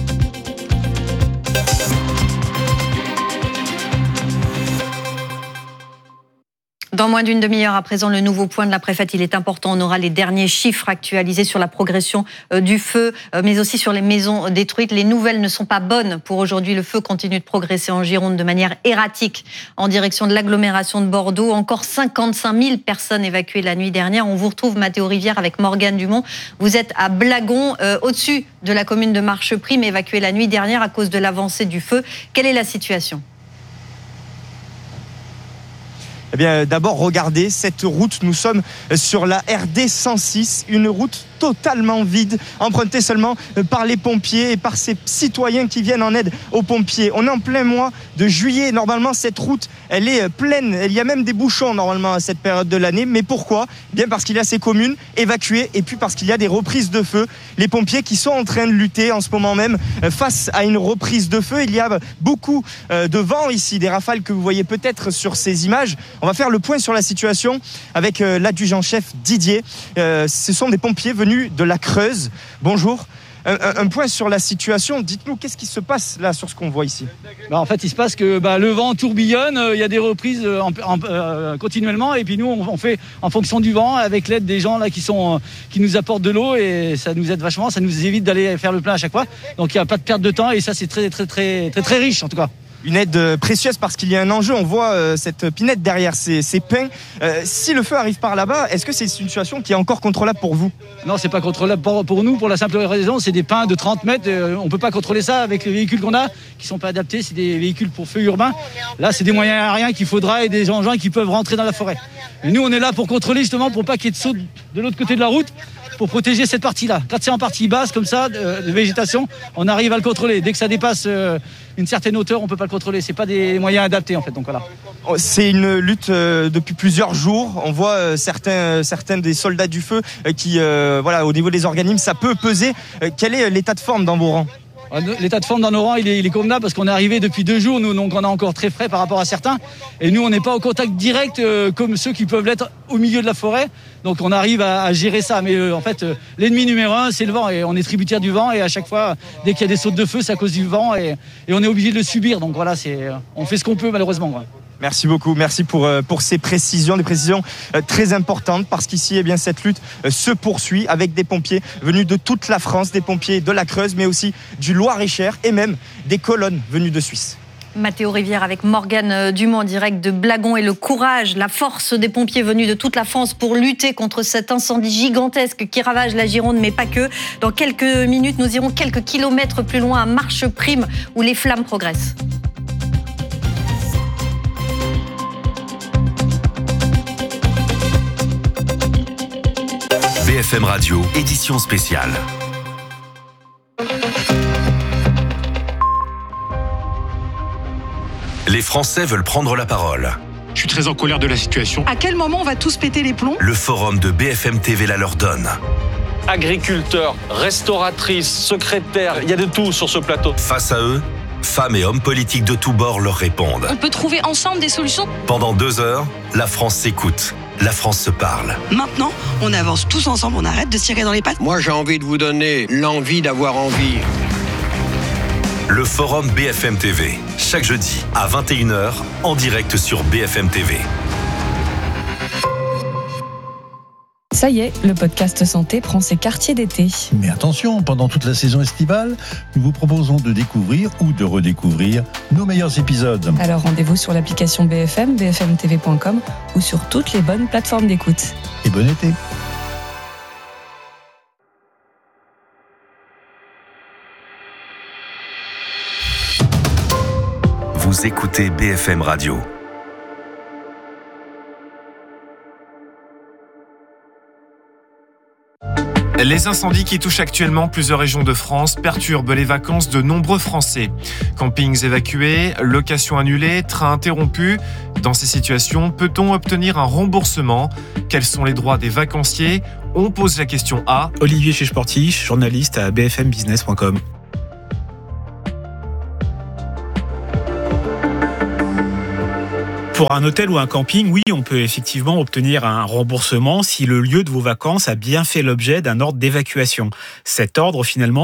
Dans moins d'une demi-heure à présent, le nouveau point de la préfète, il est important. On aura les derniers chiffres actualisés sur la progression du feu, mais aussi sur les maisons détruites. Les nouvelles ne sont pas bonnes pour aujourd'hui. Le feu continue de progresser en Gironde de manière erratique en direction de l'agglomération de Bordeaux. Encore cinquante-cinq mille personnes évacuées la nuit dernière. On vous retrouve, Mathéo Rivière, avec Morgane Dumont. Vous êtes à Blagon, euh, au-dessus de la commune de Marcheprime, évacuée la nuit dernière à cause de l'avancée du feu. Quelle est la situation ? Eh bien, d'abord, regardez cette route. Nous sommes sur la R D cent six, une route totalement vide, empruntée seulement par les pompiers et par ces citoyens qui viennent en aide aux pompiers. On est en plein mois de juillet. Normalement, cette route, elle est pleine. Il y a même des bouchons, normalement, à cette période de l'année. Mais pourquoi ? Bien parce qu'il y a ces communes évacuées et puis parce qu'il y a des reprises de feu. Les pompiers qui sont en train de lutter en ce moment même face à une reprise de feu. Il y a beaucoup de vent ici, des rafales que vous voyez peut-être sur ces images. On va faire le point sur la situation avec l'adjudant-chef Didier. Ce sont des pompiers venus de la Creuse. Bonjour. Un, un point sur la situation. Dites-nous, qu'est-ce qui se passe là sur ce qu'on voit ici ? Bah en fait, il se passe que bah, le vent tourbillonne, il euh, y a des reprises euh, en, en, euh, continuellement, et puis nous, on, on fait en fonction du vent, avec l'aide des gens là qui sont, euh, qui nous apportent de l'eau, et ça nous aide vachement, ça nous évite d'aller faire le plein à chaque fois. Donc il n'y a pas de perte de temps, et ça, c'est très, très, très, très, très riche en tout cas. Une aide précieuse parce qu'il y a un enjeu. On voit euh, cette pinette derrière ces, ces pins. Euh, si le feu arrive par là-bas, est-ce que c'est une situation qui est encore contrôlable pour vous ? Non, c'est pas contrôlable pour, pour nous, pour la simple raison, c'est des pins de trente mètres. Euh, on peut pas contrôler ça avec les véhicules qu'on a, qui sont pas adaptés. C'est des véhicules pour feu urbain. Là, c'est des moyens aériens qu'il faudra et des engins qui peuvent rentrer dans la forêt. Et nous, on est là pour contrôler justement, pour pas qu'il y ait de saut de l'autre côté de la route, pour protéger cette partie-là. Quand c'est en partie basse, comme ça, de, de végétation, on arrive à le contrôler. Dès que ça dépasse euh, une certaine hauteur, on peut pas le contrôler. C'est pas des moyens adaptés, en fait. Donc voilà. C'est une lutte euh, depuis plusieurs jours. On voit euh, certains, euh, certains des soldats du feu euh, qui, euh, voilà, au niveau des organismes, ça peut peser. Euh, quel est l'état de forme dans vos rangs ? L'état de forme dans nos rangs, il est, il est convenable parce qu'on est arrivé depuis deux jours, nous, donc on est encore très frais par rapport à certains. Et nous, on n'est pas au contact direct euh, comme ceux qui peuvent l'être au milieu de la forêt. Donc on arrive à, à gérer ça. Mais euh, en fait, euh, l'ennemi numéro un, c'est le vent. Et on est tributaire du vent. Et à chaque fois, dès qu'il y a des sautes de feu, c'est à cause du vent. Et, et on est obligé de le subir. Donc voilà, c'est, on fait ce qu'on peut malheureusement. Quoi. Merci beaucoup, merci pour, pour ces précisions, des précisions très importantes parce qu'ici, eh bien, cette lutte se poursuit avec des pompiers venus de toute la France, des pompiers de la Creuse, mais aussi du Loir-et-Cher et même des colonnes venues de Suisse. Mathéo Rivière avec Morgane Dumont en direct de Blagon et le courage, la force des pompiers venus de toute la France pour lutter contre cet incendie gigantesque qui ravage la Gironde, mais pas que. Dans quelques minutes, nous irons quelques kilomètres plus loin à Marcheprime où les flammes progressent. B F M Radio, édition spéciale. Les Français veulent prendre la parole. Je suis très en colère de la situation. À quel moment on va tous péter les plombs ? Le forum de B F M T V la leur donne. Agriculteurs, restauratrices, secrétaires, il y a de tout sur ce plateau. Face à eux, femmes et hommes politiques de tous bords leur répondent. On peut trouver ensemble des solutions. Pendant deux heures, la France s'écoute. La France se parle. Maintenant, on avance tous ensemble, on arrête de se tirer dans les pattes. Moi, j'ai envie de vous donner l'envie d'avoir envie. Le forum B F M T V, chaque jeudi à vingt et une heures, en direct sur B F M T V. Ça y est, le podcast santé prend ses quartiers d'été. Mais attention, pendant toute la saison estivale, nous vous proposons de découvrir ou de redécouvrir nos meilleurs épisodes. Alors rendez-vous sur l'application B F M, b f m t v point com ou sur toutes les bonnes plateformes d'écoute. Et bon été. Vous écoutez B F M Radio. Les incendies qui touchent actuellement plusieurs régions de France perturbent les vacances de nombreux Français. Campings évacués, locations annulées, trains interrompus. Dans ces situations, peut-on obtenir un remboursement ? Quels sont les droits des vacanciers ? On pose la question à Olivier Chechportiche, journaliste à b f m business point com. Pour un hôtel ou un camping, oui, on peut effectivement obtenir un remboursement si le lieu de vos vacances a bien fait l'objet d'un ordre d'évacuation. Cet ordre, finalement,